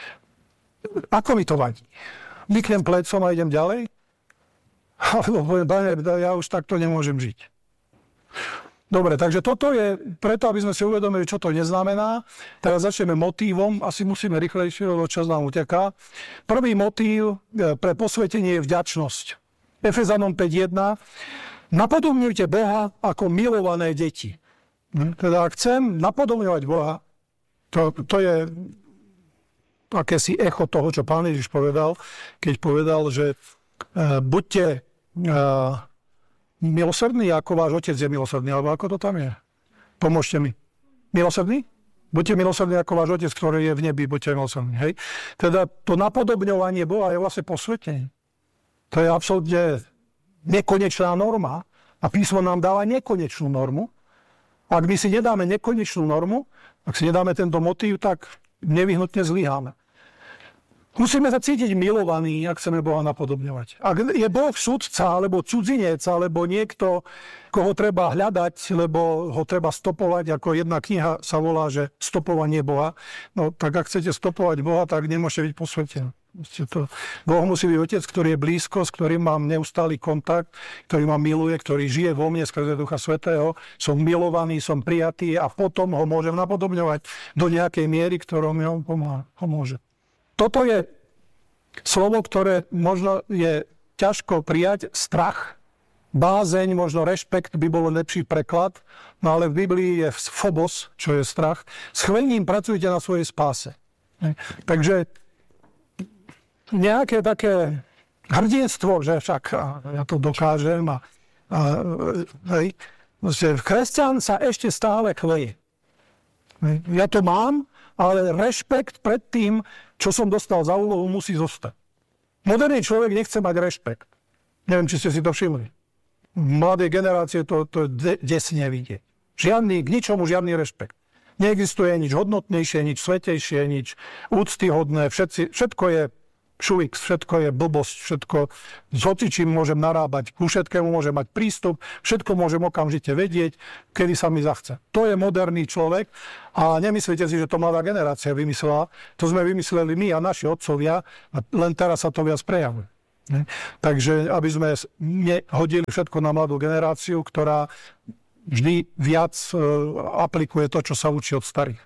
ako mi to vadí? Vyknem plecom a idem ďalej? Alebo poviem, ja už takto nemôžem žiť. Dobre, takže toto je preto, aby sme si uvedomili, čo to neznamená. Teraz začneme motívom. Asi musíme rýchlejšie, lebo čas nám uteká. Prvý motív pre posvetenie je vďačnosť. Efezanom päť jedna. Napodobňujte Boha ako milované deti. Teda ak chcem napodobňovať Boha, to, to je akési echo toho, čo Pán Ježiš povedal, keď povedal, že uh, buďte uh, milosrdný, ako váš otec je milosrdný, alebo ako to tam je? Pomôžte mi. Milosrdný? Buďte milosrdní, ako váš otec, ktorý je v nebi, buďte milosrdní. Hej? Teda to napodobňovanie Boha je vlastne posvetenie. To je absolútne nekonečná norma a písmo nám dáva nekonečnú normu. Ak my si nedáme nekonečnú normu, ak si nedáme tento motív, tak nevyhnutne zlyháme. Musíme sa cítiť milovaní, ak chceme Boha napodobňovať. Ak je Boh sudca, alebo cudzinec, alebo niekto, koho treba hľadať, lebo ho treba stopovať, ako jedna kniha sa volá, že stopovanie Boha, no tak ak chcete stopovať Boha, tak nemôžete byť posvetení. Boh musí byť otec, ktorý je blízko, s ktorým mám neustály kontakt, ktorý ma miluje, ktorý žije vo mne skrze Ducha Svätého. Som milovaný, som prijatý a potom ho môžem napodobňovať do nejakej miery, ktorou mi on pomôže. Toto je slovo, ktoré možno je ťažko prijať, strach, bázeň, možno rešpekt by bol lepší preklad, no ale v Biblii je phobos, čo je strach. S chvením pracujete na svojej spáse. Takže nejaké také hrdinstvo, že však ja to dokážem a, a hej, kresťan sa ešte stále chveje. Ja to mám, ale rešpekt pred tým, čo som dostal za úlohu, musí zostať. Moderný človek nechce mať rešpekt. Neviem, či ste si to všimli. V mladej generácie to, to je desne vidieť. Žiadny, k ničomu žiadny rešpekt. Neexistuje nič hodnotnejšie, nič svätejšie, nič úctyhodné. Všetci, všetko je šuvix, všetko je blbosť, všetko s hocičím môžem narábať, ku všetkému môžem mať prístup, všetko môžem okamžite vedieť, kedy sa mi zachce. To je moderný človek a nemyslíte si, že to mladá generácia vymyslela. To sme vymysleli my a naši otcovia a len teraz sa to viac prejavuje. Takže aby sme nehodili všetko na mladú generáciu, ktorá vždy viac aplikuje to, čo sa učí od starých.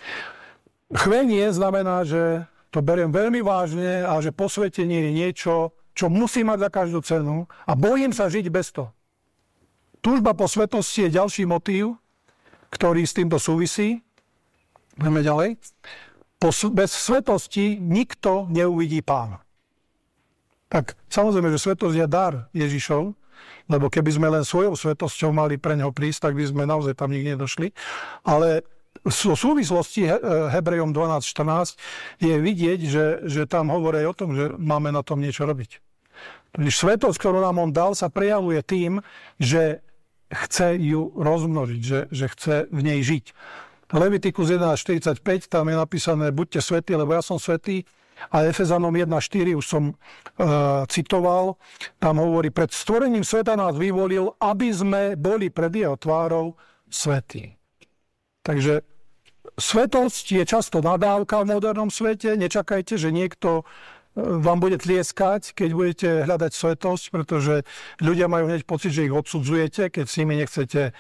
Chvenie znamená, že to beriem veľmi vážne a že posvetenie je niečo, čo musí mať za každú cenu a bojím sa žiť bez toho. Túžba po svetosti je ďalší motív, ktorý s týmto súvisí. Ideme ďalej. Po, bez svetosti nikto neuvidí Pána. Tak samozrejme, že svetosť je dar Ježišov, lebo keby sme len svojou svetosťou mali pre neho prísť, tak by sme naozaj tam nikdy nedošli. Ale v súvislosti Hebrejom dvanásť štrnásť je vidieť, že, že tam hovorí o tom, že máme na tom niečo robiť. Totiž svetosť, ktorú nám on dal, sa prejavuje tým, že chce ju rozmnožiť, že, že chce v nej žiť. Levitikus jedenásť štyridsaťpäť, tam je napísané, buďte svätí, lebo ja som svätý. A Efezanom jedna štyri už som e, citoval, tam hovorí, pred stvorením sveta nás vyvolil, aby sme boli pred jeho tvárou svätí. Takže svetosť je často nadávka v modernom svete. Nečakajte, že niekto vám bude tlieskať, keď budete hľadať svetosť, pretože ľudia majú hneď pocit, že ich odsudzujete, keď s nimi nechcete e,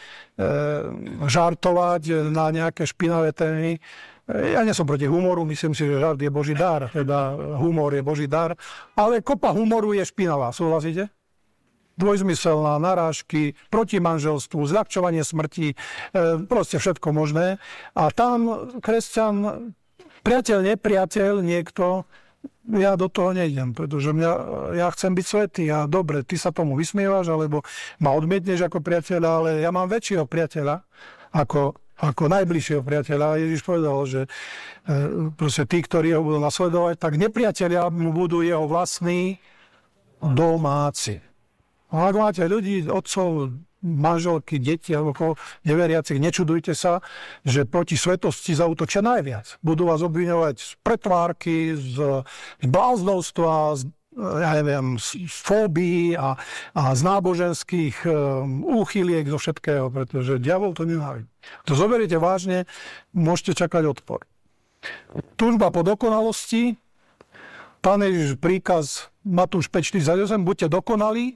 žartovať na nejaké špinavé témy. Ja nie som proti humoru, myslím si, že žart je Boží dar, teda humor je Boží dar, ale kopa humoru je špinavá, súhlasíte? Dvojzmyselná, narážky, proti manželstvu, zľahčovanie smrti, proste všetko možné. A tam kresťan, priateľ, nepriateľ, niekto, ja do toho nejdem, pretože mňa, ja chcem byť svätý a dobre, ty sa tomu vysmievaš, alebo ma odmietneš ako priateľa, ale ja mám väčšieho priateľa ako ako najbližšieho priateľa. Ježiš povedal, že e, proste tí, ktorí ho budú nasledovať, tak nepriatelia mu budú jeho vlastní domáci. A ak máte ľudí, otcov, manželky, deti alebo neveriacich, nečudujte sa, že proti svetosti zaútočia najviac. Budú vás obviňovať z pretvárky, z bláznovstva, z ja neviem, z fóbií a, a z náboženských um, úchyliek, zo všetkého, pretože diabol to nenávidí. To zoberiete vážne, môžete čakať odpor. Túžba po dokonalosti, Pán Ježiš príkaz Matúš päť štyridsaťosem, buďte dokonalí,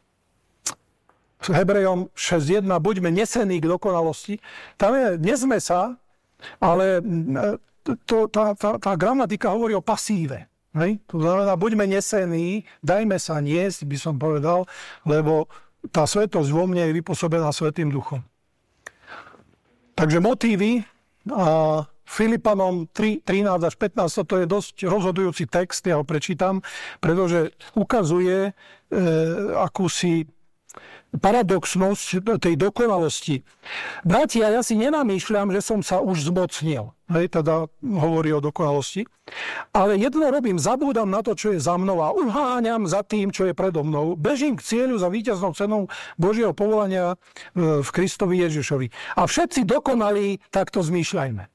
s Hebrejom šesť jeden, buďme nesení k dokonalosti. Tam je, nesme sa, ale to, tá, tá, tá gramatika hovorí o pasíve. Hej? To znamená, buďme nesení, dajme sa niesť, by som povedal, lebo tá svetosť vo mne je vypôsobená Svätým Duchom. Takže motívy a Filipanom tri trinásť až pätnásť, to je dosť rozhodujúci text, ja ho prečítam, pretože ukazuje e, akúsi paradoxnosť tej dokonalosti. Bratia, ja si nenamýšľam, že som sa už zmocnil. Hej, teda hovorí o dokonalosti. Ale jedno robím, zabúdam na to, čo je za mnou a uháňam za tým, čo je predo mnou. Bežím k cieľu za víťaznou cenou Božieho povolania v Kristovi Ježišovi. A všetci dokonalí, takto zmýšľajme.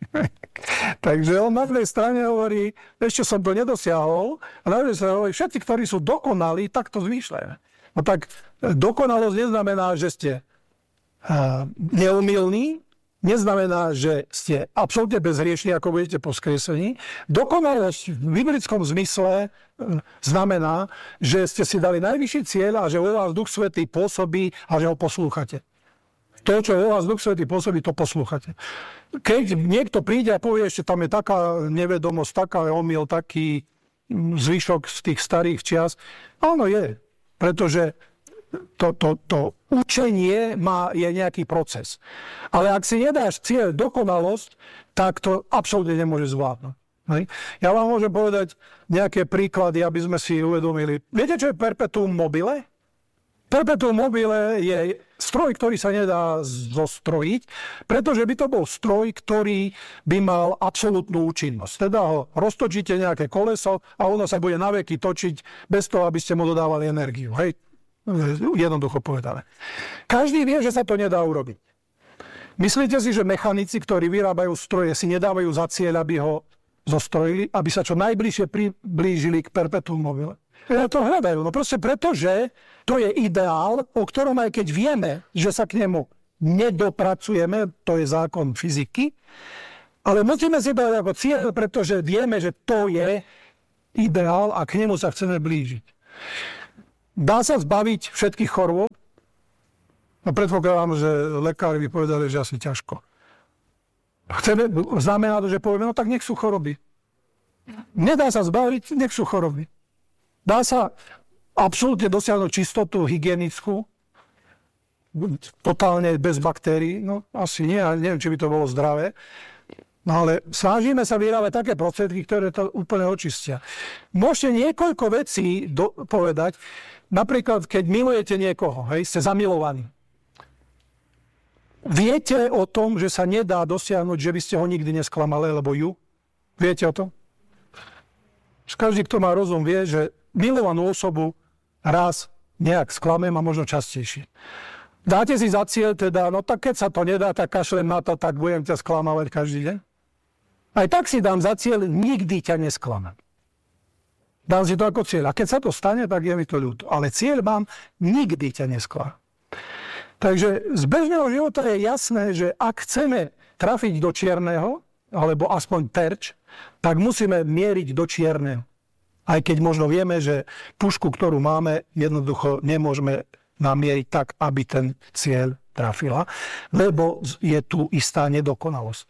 Takže on na jednej strane hovorí, ešte som to nedosiahol, a na druhej strane hovorí, všetci, ktorí sú dokonalí, takto zmýšľajme. No tak dokonalosť neznamená, že ste uh, neumilní, neznamená, že ste absolútne bezhriešní, ako budete po skriesení. Dokonalosť v biblickom zmysle uh, znamená, že ste si dali najvyšší cieľ a že vo vás Duch Svätý pôsobí a že ho poslúchate. To, čo vo vás Duch Svätý pôsobí, to poslúchate. Keď niekto príde a povie, že tam je taká nevedomosť, taká omyl, taký zvyšok z tých starých čias, áno je. Pretože to, to, to učenie má, je nejaký proces. Ale ak si nedáš cieľ dokonalosť, tak to absolútne nemôže zvládnuť. Hej. Ja vám môžem povedať nejaké príklady, aby sme si uvedomili. Viete, čo je perpetuum mobile? Perpetuum mobile je stroj, ktorý sa nedá zostrojiť, pretože by to bol stroj, ktorý by mal absolútnu účinnosť. Teda ho roztočíte nejaké koleso a ono sa bude naveky točiť bez toho, aby ste mu dodávali energiu. Hej? Jednoducho povedané. Každý vie, že sa to nedá urobiť. Myslíte si, že mechanici, ktorí vyrábajú stroje, si nedávajú za cieľ, aby ho zostrojili, aby sa čo najbližšie priblížili k perpetuum mobile? Ja to hľadajú. No proste preto, že to je ideál, o ktorom aj keď vieme, že sa k nemu nedopracujeme, to je zákon fyziky, ale musíme si dať ako cieľ, pretože vieme, že to je ideál a k nemu sa chceme blížiť. Dá sa zbaviť všetkých chorôb? No predpokladám, že lekári by povedali, že asi ťažko. Chceme, znamená to, že povieme, no tak nech sú choroby. Nedá sa zbaviť, nech sú choroby. Dá sa absolútne dosiahnuť čistotu hygienickú, totálne bez baktérií, no asi nie, neviem, či by to bolo zdravé. No ale snažíme sa vyrábať také prostriedky, ktoré to úplne očistia. Môžete niekoľko vecí do, povedať, napríklad, keď milujete niekoho, hej, ste zamilovaní. Viete o tom, že sa nedá dosiahnuť, že by ste ho nikdy nesklamali, alebo ju? Viete o tom? Každý, kto má rozum, vie, že milovanú osobu raz nejak sklamem a možno častejšie. Dáte si za cieľ teda, no tak keď sa to nedá, tak kašlem na to, tak budem ťa sklamávať každý deň. Aj tak si dám za cieľ, nikdy ťa nesklamem. Dám si to ako cieľ. A keď sa to stane, tak je mi to ľúto. Ale cieľ mám, nikdy ťa nesklamem. Takže z bežného života je jasné, že ak chceme trafiť do čierneho, alebo aspoň terč, tak musíme mieriť do čierneho. Aj keď možno vieme, že pušku, ktorú máme, jednoducho nemôžeme namieriť tak, aby ten cieľ trafila, lebo je tu istá nedokonalosť.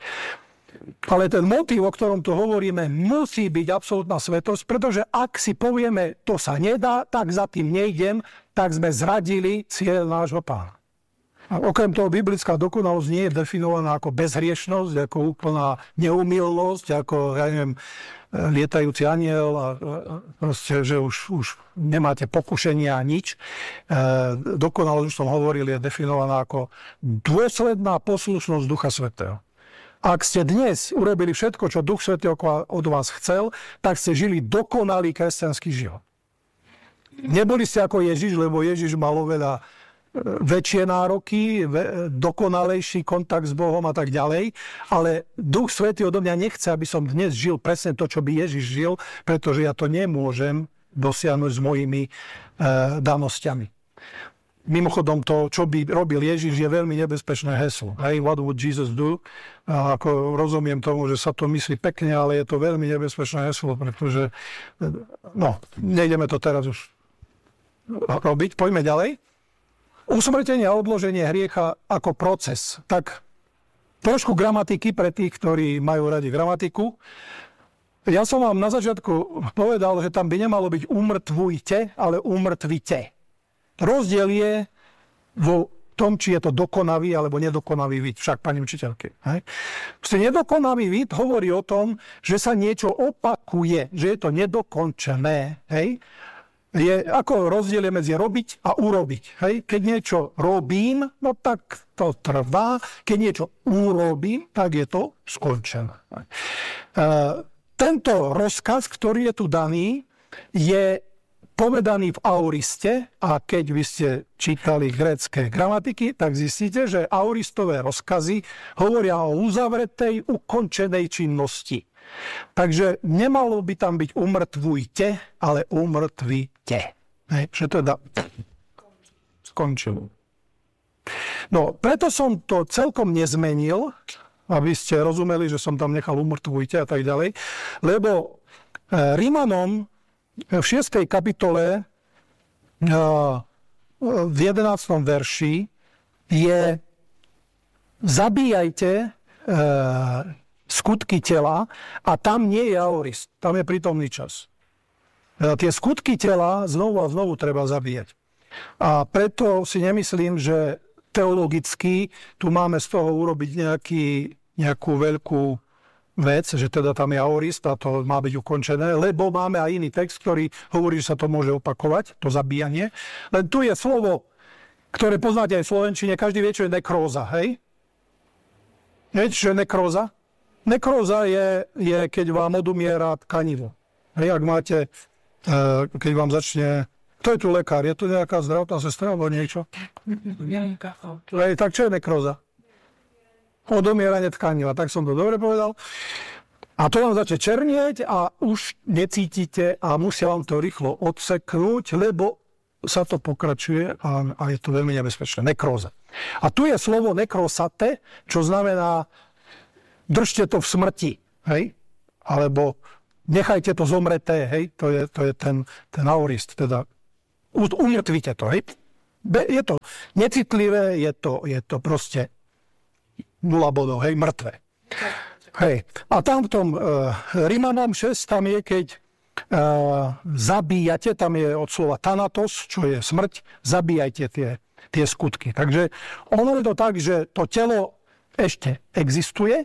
Ale ten motív, o ktorom tu hovoríme, musí byť absolútna svetosť, pretože ak si povieme, to sa nedá, tak za tým nejdem, tak sme zradili cieľ nášho Pána. A okrem toho, biblická dokonalosť nie je definovaná ako bezhriešnosť, ako úplná neumilnosť, ako, ja neviem, lietajúci anjel a proste, že už, už nemáte pokušenia a nič. Dokonalosť, už som hovoril, je definovaná ako dôsledná poslušnosť Ducha Svätého. Ak ste dnes urobili všetko, čo Duch Svätý od vás chcel, tak ste žili dokonalý kresťanský život. Neboli ste ako Ježiš, lebo Ježiš mal oveľa väčšie nároky, dokonalejší kontakt s Bohom a tak ďalej, ale Duch Svätý odo mňa nechce, aby som dnes žil presne to, čo by Ježiš žil, pretože ja to nemôžem dosiahnuť s mojimi e, danosťami. Mimochodom, to, čo by robil Ježiš, je veľmi nebezpečné heslo. Hey, what would Jesus do? A ako rozumiem tomu, že sa to myslí pekne, ale je to veľmi nebezpečné heslo, pretože no, nejdeme to teraz už robiť. Poďme ďalej. Usmrtenie a odloženie hriecha ako proces. Tak trošku gramatiky pre tých, ktorí majú radi gramatiku. Ja som vám na začiatku povedal, že tam by nemalo byť umrtvujte, ale umrtvite. Rozdiel je vo tom, či je to dokonavý alebo nedokonavý vid. Však, pani učiteľky. Hej? Nedokonavý vid hovorí o tom, že sa niečo opakuje, že je to nedokončené. Hej? Je ako rozdiel je medzi robiť a urobiť. Hej? Keď niečo robím, no tak to trvá. Keď niečo urobím, tak je to skončené. E, tento rozkaz, ktorý je tu daný, je povedaný v aoriste a keď vy ste čítali grécke gramatiky, tak zistíte, že aoristové rozkazy hovoria o uzavretej, ukončenej činnosti. Takže nemalo by tam byť umrtvujte, ale umrtvite. Hej, že teda skončilo. No, preto som to celkom nezmenil, aby ste rozumeli, že som tam nechal umrtvujte a tak ďalej, lebo Rimanom v šiestej kapitole v jedenástom verši je zabíjajte skutky tela a tam nie je aorist, tam je prítomný čas. Tie skutky tela znovu a znovu treba zabíjať. A preto si nemyslím, že teologicky tu máme z toho urobiť nejaký, nejakú veľkú vec, že teda tam je aorist a to má byť ukončené, lebo máme aj iný text, ktorý hovorí, že sa to môže opakovať, to zabíjanie. Len tu je slovo, ktoré poznáte aj v slovenčine, každý vie, čo je nekróza, hej? Viete, čo je nekróza? Nekróza je, je, keď vám odumiera tkanivo. Hej, ak máte, keď vám začne... Kto je tu lekár? Je tu nejaká zdravotná sestra alebo niečo? Hej, tak čo je nekróza? Odomieranie tkaniva, tak som to dobre povedal. A to vám začne černieť a už necítite a musia vám to rýchlo odseknúť, lebo sa to pokračuje a, a je to veľmi nebezpečné. Nekróza. A tu je slovo nekrosate, čo znamená držte to v smrti, hej? Alebo nechajte to zomreté, hej? To je, to je ten, ten aorist, teda umrtvite to, hej? Je to necitlivé, je to, je to proste nula bodov, hej? Mŕtve. Hej. A tam v tom uh, Rimanom šesť, tam je, keď uh, zabíjate, tam je od slova thanatos, čo je smrť, zabíjajte tie, tie skutky. Takže ono je to tak, že to telo ešte existuje,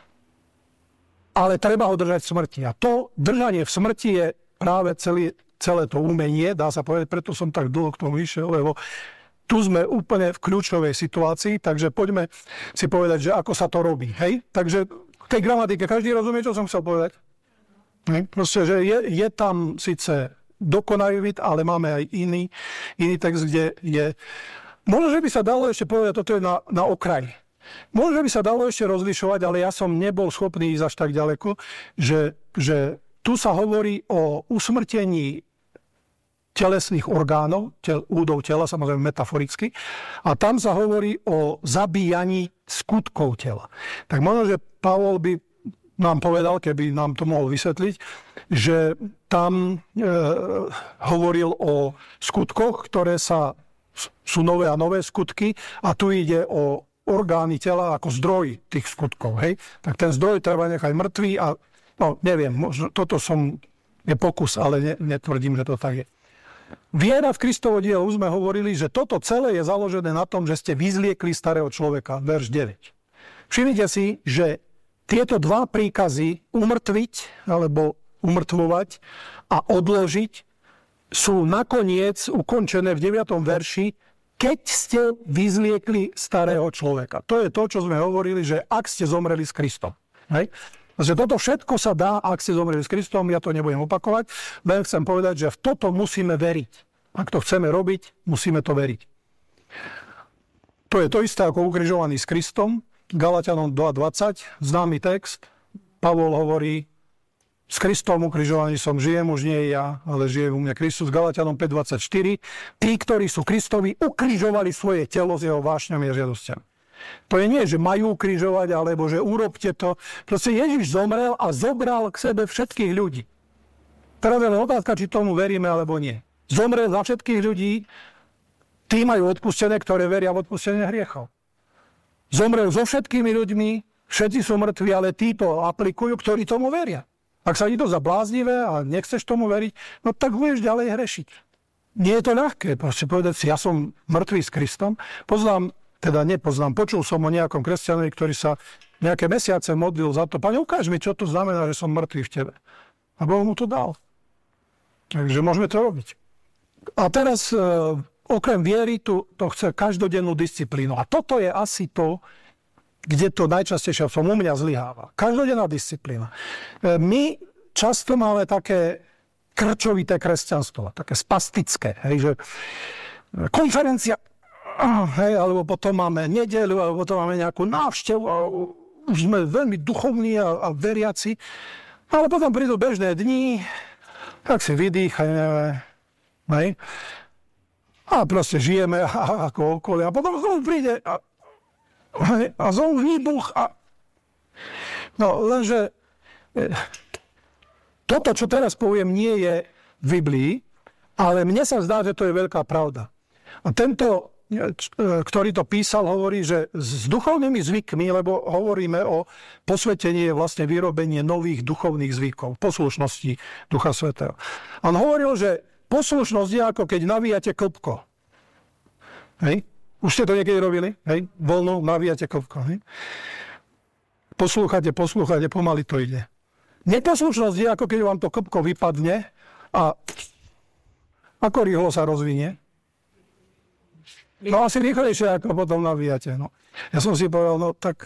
ale treba ho držať v smrti. A to držanie v smrti je práve celý, celé to umenie, dá sa povedať, preto som tak dlho k tomu išiel, lebo tu sme úplne v kľúčovej situácii, takže poďme si povedať, že ako sa to robí. Hej? Takže v tej gramatike každý rozumie, čo som chcel povedať? Hej? Proste, že je, je tam síce dokonavý vid, ale máme aj iný, iný text, kde je... Možno, že by sa dalo ešte povedať, toto je na, na okraji. Možno, že by sa dalo ešte rozlišovať, ale ja som nebol schopný ísť až tak ďaleko, že, že tu sa hovorí o usmrtení telesných orgánov, tel, údov tela, samozrejme metaforicky, a tam sa hovorí o zabíjaní skutkov tela. Tak možno, že Pavol by nám povedal, keby nám to mohol vysvetliť, že tam e, hovoril o skutkoch, ktoré sa, sú nové a nové skutky, a tu ide o orgány tela ako zdroj tých skutkov. Hej? Tak ten zdroj treba nechať mŕtvý a, no neviem, možno, toto som, je pokus, ale ne, netvrdím, že to tak je. Viera v Kristovo dielo, už sme hovorili, že toto celé je založené na tom, že ste vyzliekli starého človeka, verš deväť. Všimnite si, že tieto dva príkazy umrtviť alebo umrtvovať a odložiť sú nakoniec ukončené v deviatom verši, keď ste vyzliekli starého človeka. To je to, čo sme hovorili, že ak ste zomreli s Kristom. Hej? Takže toto všetko sa dá, ak ste zomreli s Kristom, ja to nebudem opakovať, len chcem povedať, že v toto musíme veriť. Ak to chceme robiť, musíme to veriť. To je to isté ako ukrižovaný s Kristom. Galatianom dva dvadsať, známy text. Pavol hovorí, s Kristom ukrižovaný som, žijem už nie ja, ale žije u mňa Kristus. Galatianom päť dvadsaťštyri, tí, ktorí sú Kristovi, ukrižovali svoje telo s jeho vášňami a žiadosťami. To je nie, že majú ukrižovať, alebo že urobte to. Proste Ježiš zomrel a zobral k sebe všetkých ľudí. Teraz je len otázka, či tomu veríme, alebo nie. Zomrel za všetkých ľudí, tí majú odpustené, ktoré veria v odpustenie hriechov. Zomrel so všetkými ľuďmi, všetci sú mŕtvi, ale tí to aplikujú, ktorí tomu veria. Ak sa ti to za bláznivé a nechceš tomu veriť, no tak budeš ďalej hrešiť. Nie je to ľahké, proste povedať si, ja som mŕtvý s Kristom. Poznám, teda nepoznám, počul som o nejakom kresťanovi, ktorý sa nejaké mesiace modlil za to. Pane, ukáž mi, čo to znamená, že som mŕtvý v tebe. A Boh mu to dal. Takže môžeme to robiť. A teraz, e, okrem viery, tu, to chce každodennú disciplínu. A toto je asi to, kde to najčastejšie som u mňa zlyháva. Každodenná disciplína. E, my často máme také krčovité kresťanstvo, také spastické. Hej, že konferencia, hej, alebo potom máme nedeľu, alebo potom máme nejakú návštevu a už sme veľmi duchovní a, a veriaci. Ale potom prídu bežné dni, tak si vydýchajme, hej, a proste žijeme ako okolie. A potom znovu príde a, a znovu výbuch a... No, lenže toto, čo teraz poviem, nie je v Biblii, ale mne sa zdá, že to je veľká pravda. A tento, ktorý to písal, hovorí, že s duchovnými zvykmi, lebo hovoríme o posvetení, je vlastne vyrobenie nových duchovných zvykov, poslušnosti Ducha Svätého. On hovoril, že poslušnosť je ako keď navíjate klpko. Hej? Už ste to niekedy robili? Hej? Voľno navíjate klpko. Hej? Poslúchate, poslúchate, pomaly to ide. Neposlušnosť je ako keď vám to klpko vypadne a ako rýchlo sa rozvinie. No asi rýchlejšie, ako potom navíjate. No. Ja som si povedal, no tak...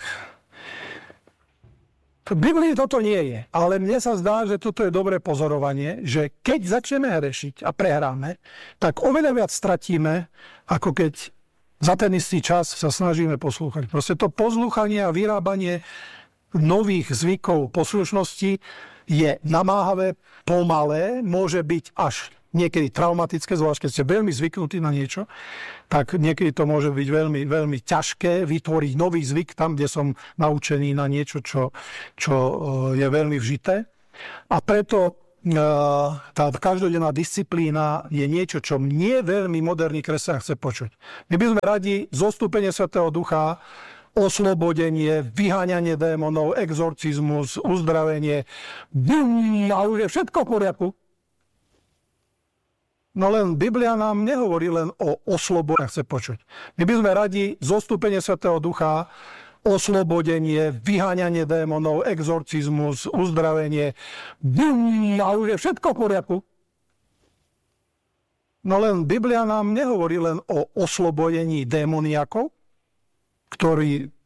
V Biblii toto nie je, ale mne sa zdá, že toto je dobré pozorovanie, že keď začneme hrešiť a prehráme, tak oveľa viac stratíme, ako keď za ten istý čas sa snažíme poslúchať. Proste to poslúchanie a vyrábanie nových zvykov poslušnosti je namáhavé, pomalé, môže byť až niekedy traumatické, zvlášť keď ste veľmi zvyknutí na niečo, tak niekedy to môže byť veľmi, veľmi ťažké vytvoriť nový zvyk tam, kde som naučený na niečo, čo, čo je veľmi vžité. A preto tá každodenná disciplína je niečo, čo nie veľmi moderný kresťan chce počuť. My by sme radi zostúpenie Svätého Ducha, oslobodenie, vyháňanie démonov, exorcizmus, uzdravenie. A už je všetko v poriadku. No len Biblia nám nehovorí len o oslobodení, chce počuť. My by sme radi zostúpenie Svätého Ducha, oslobodenie, vyháňanie démonov, exorcizmus, uzdravenie. A už je všetko v poriadku. No len Biblia nám nehovorí len o oslobodení démoniakov, ktorí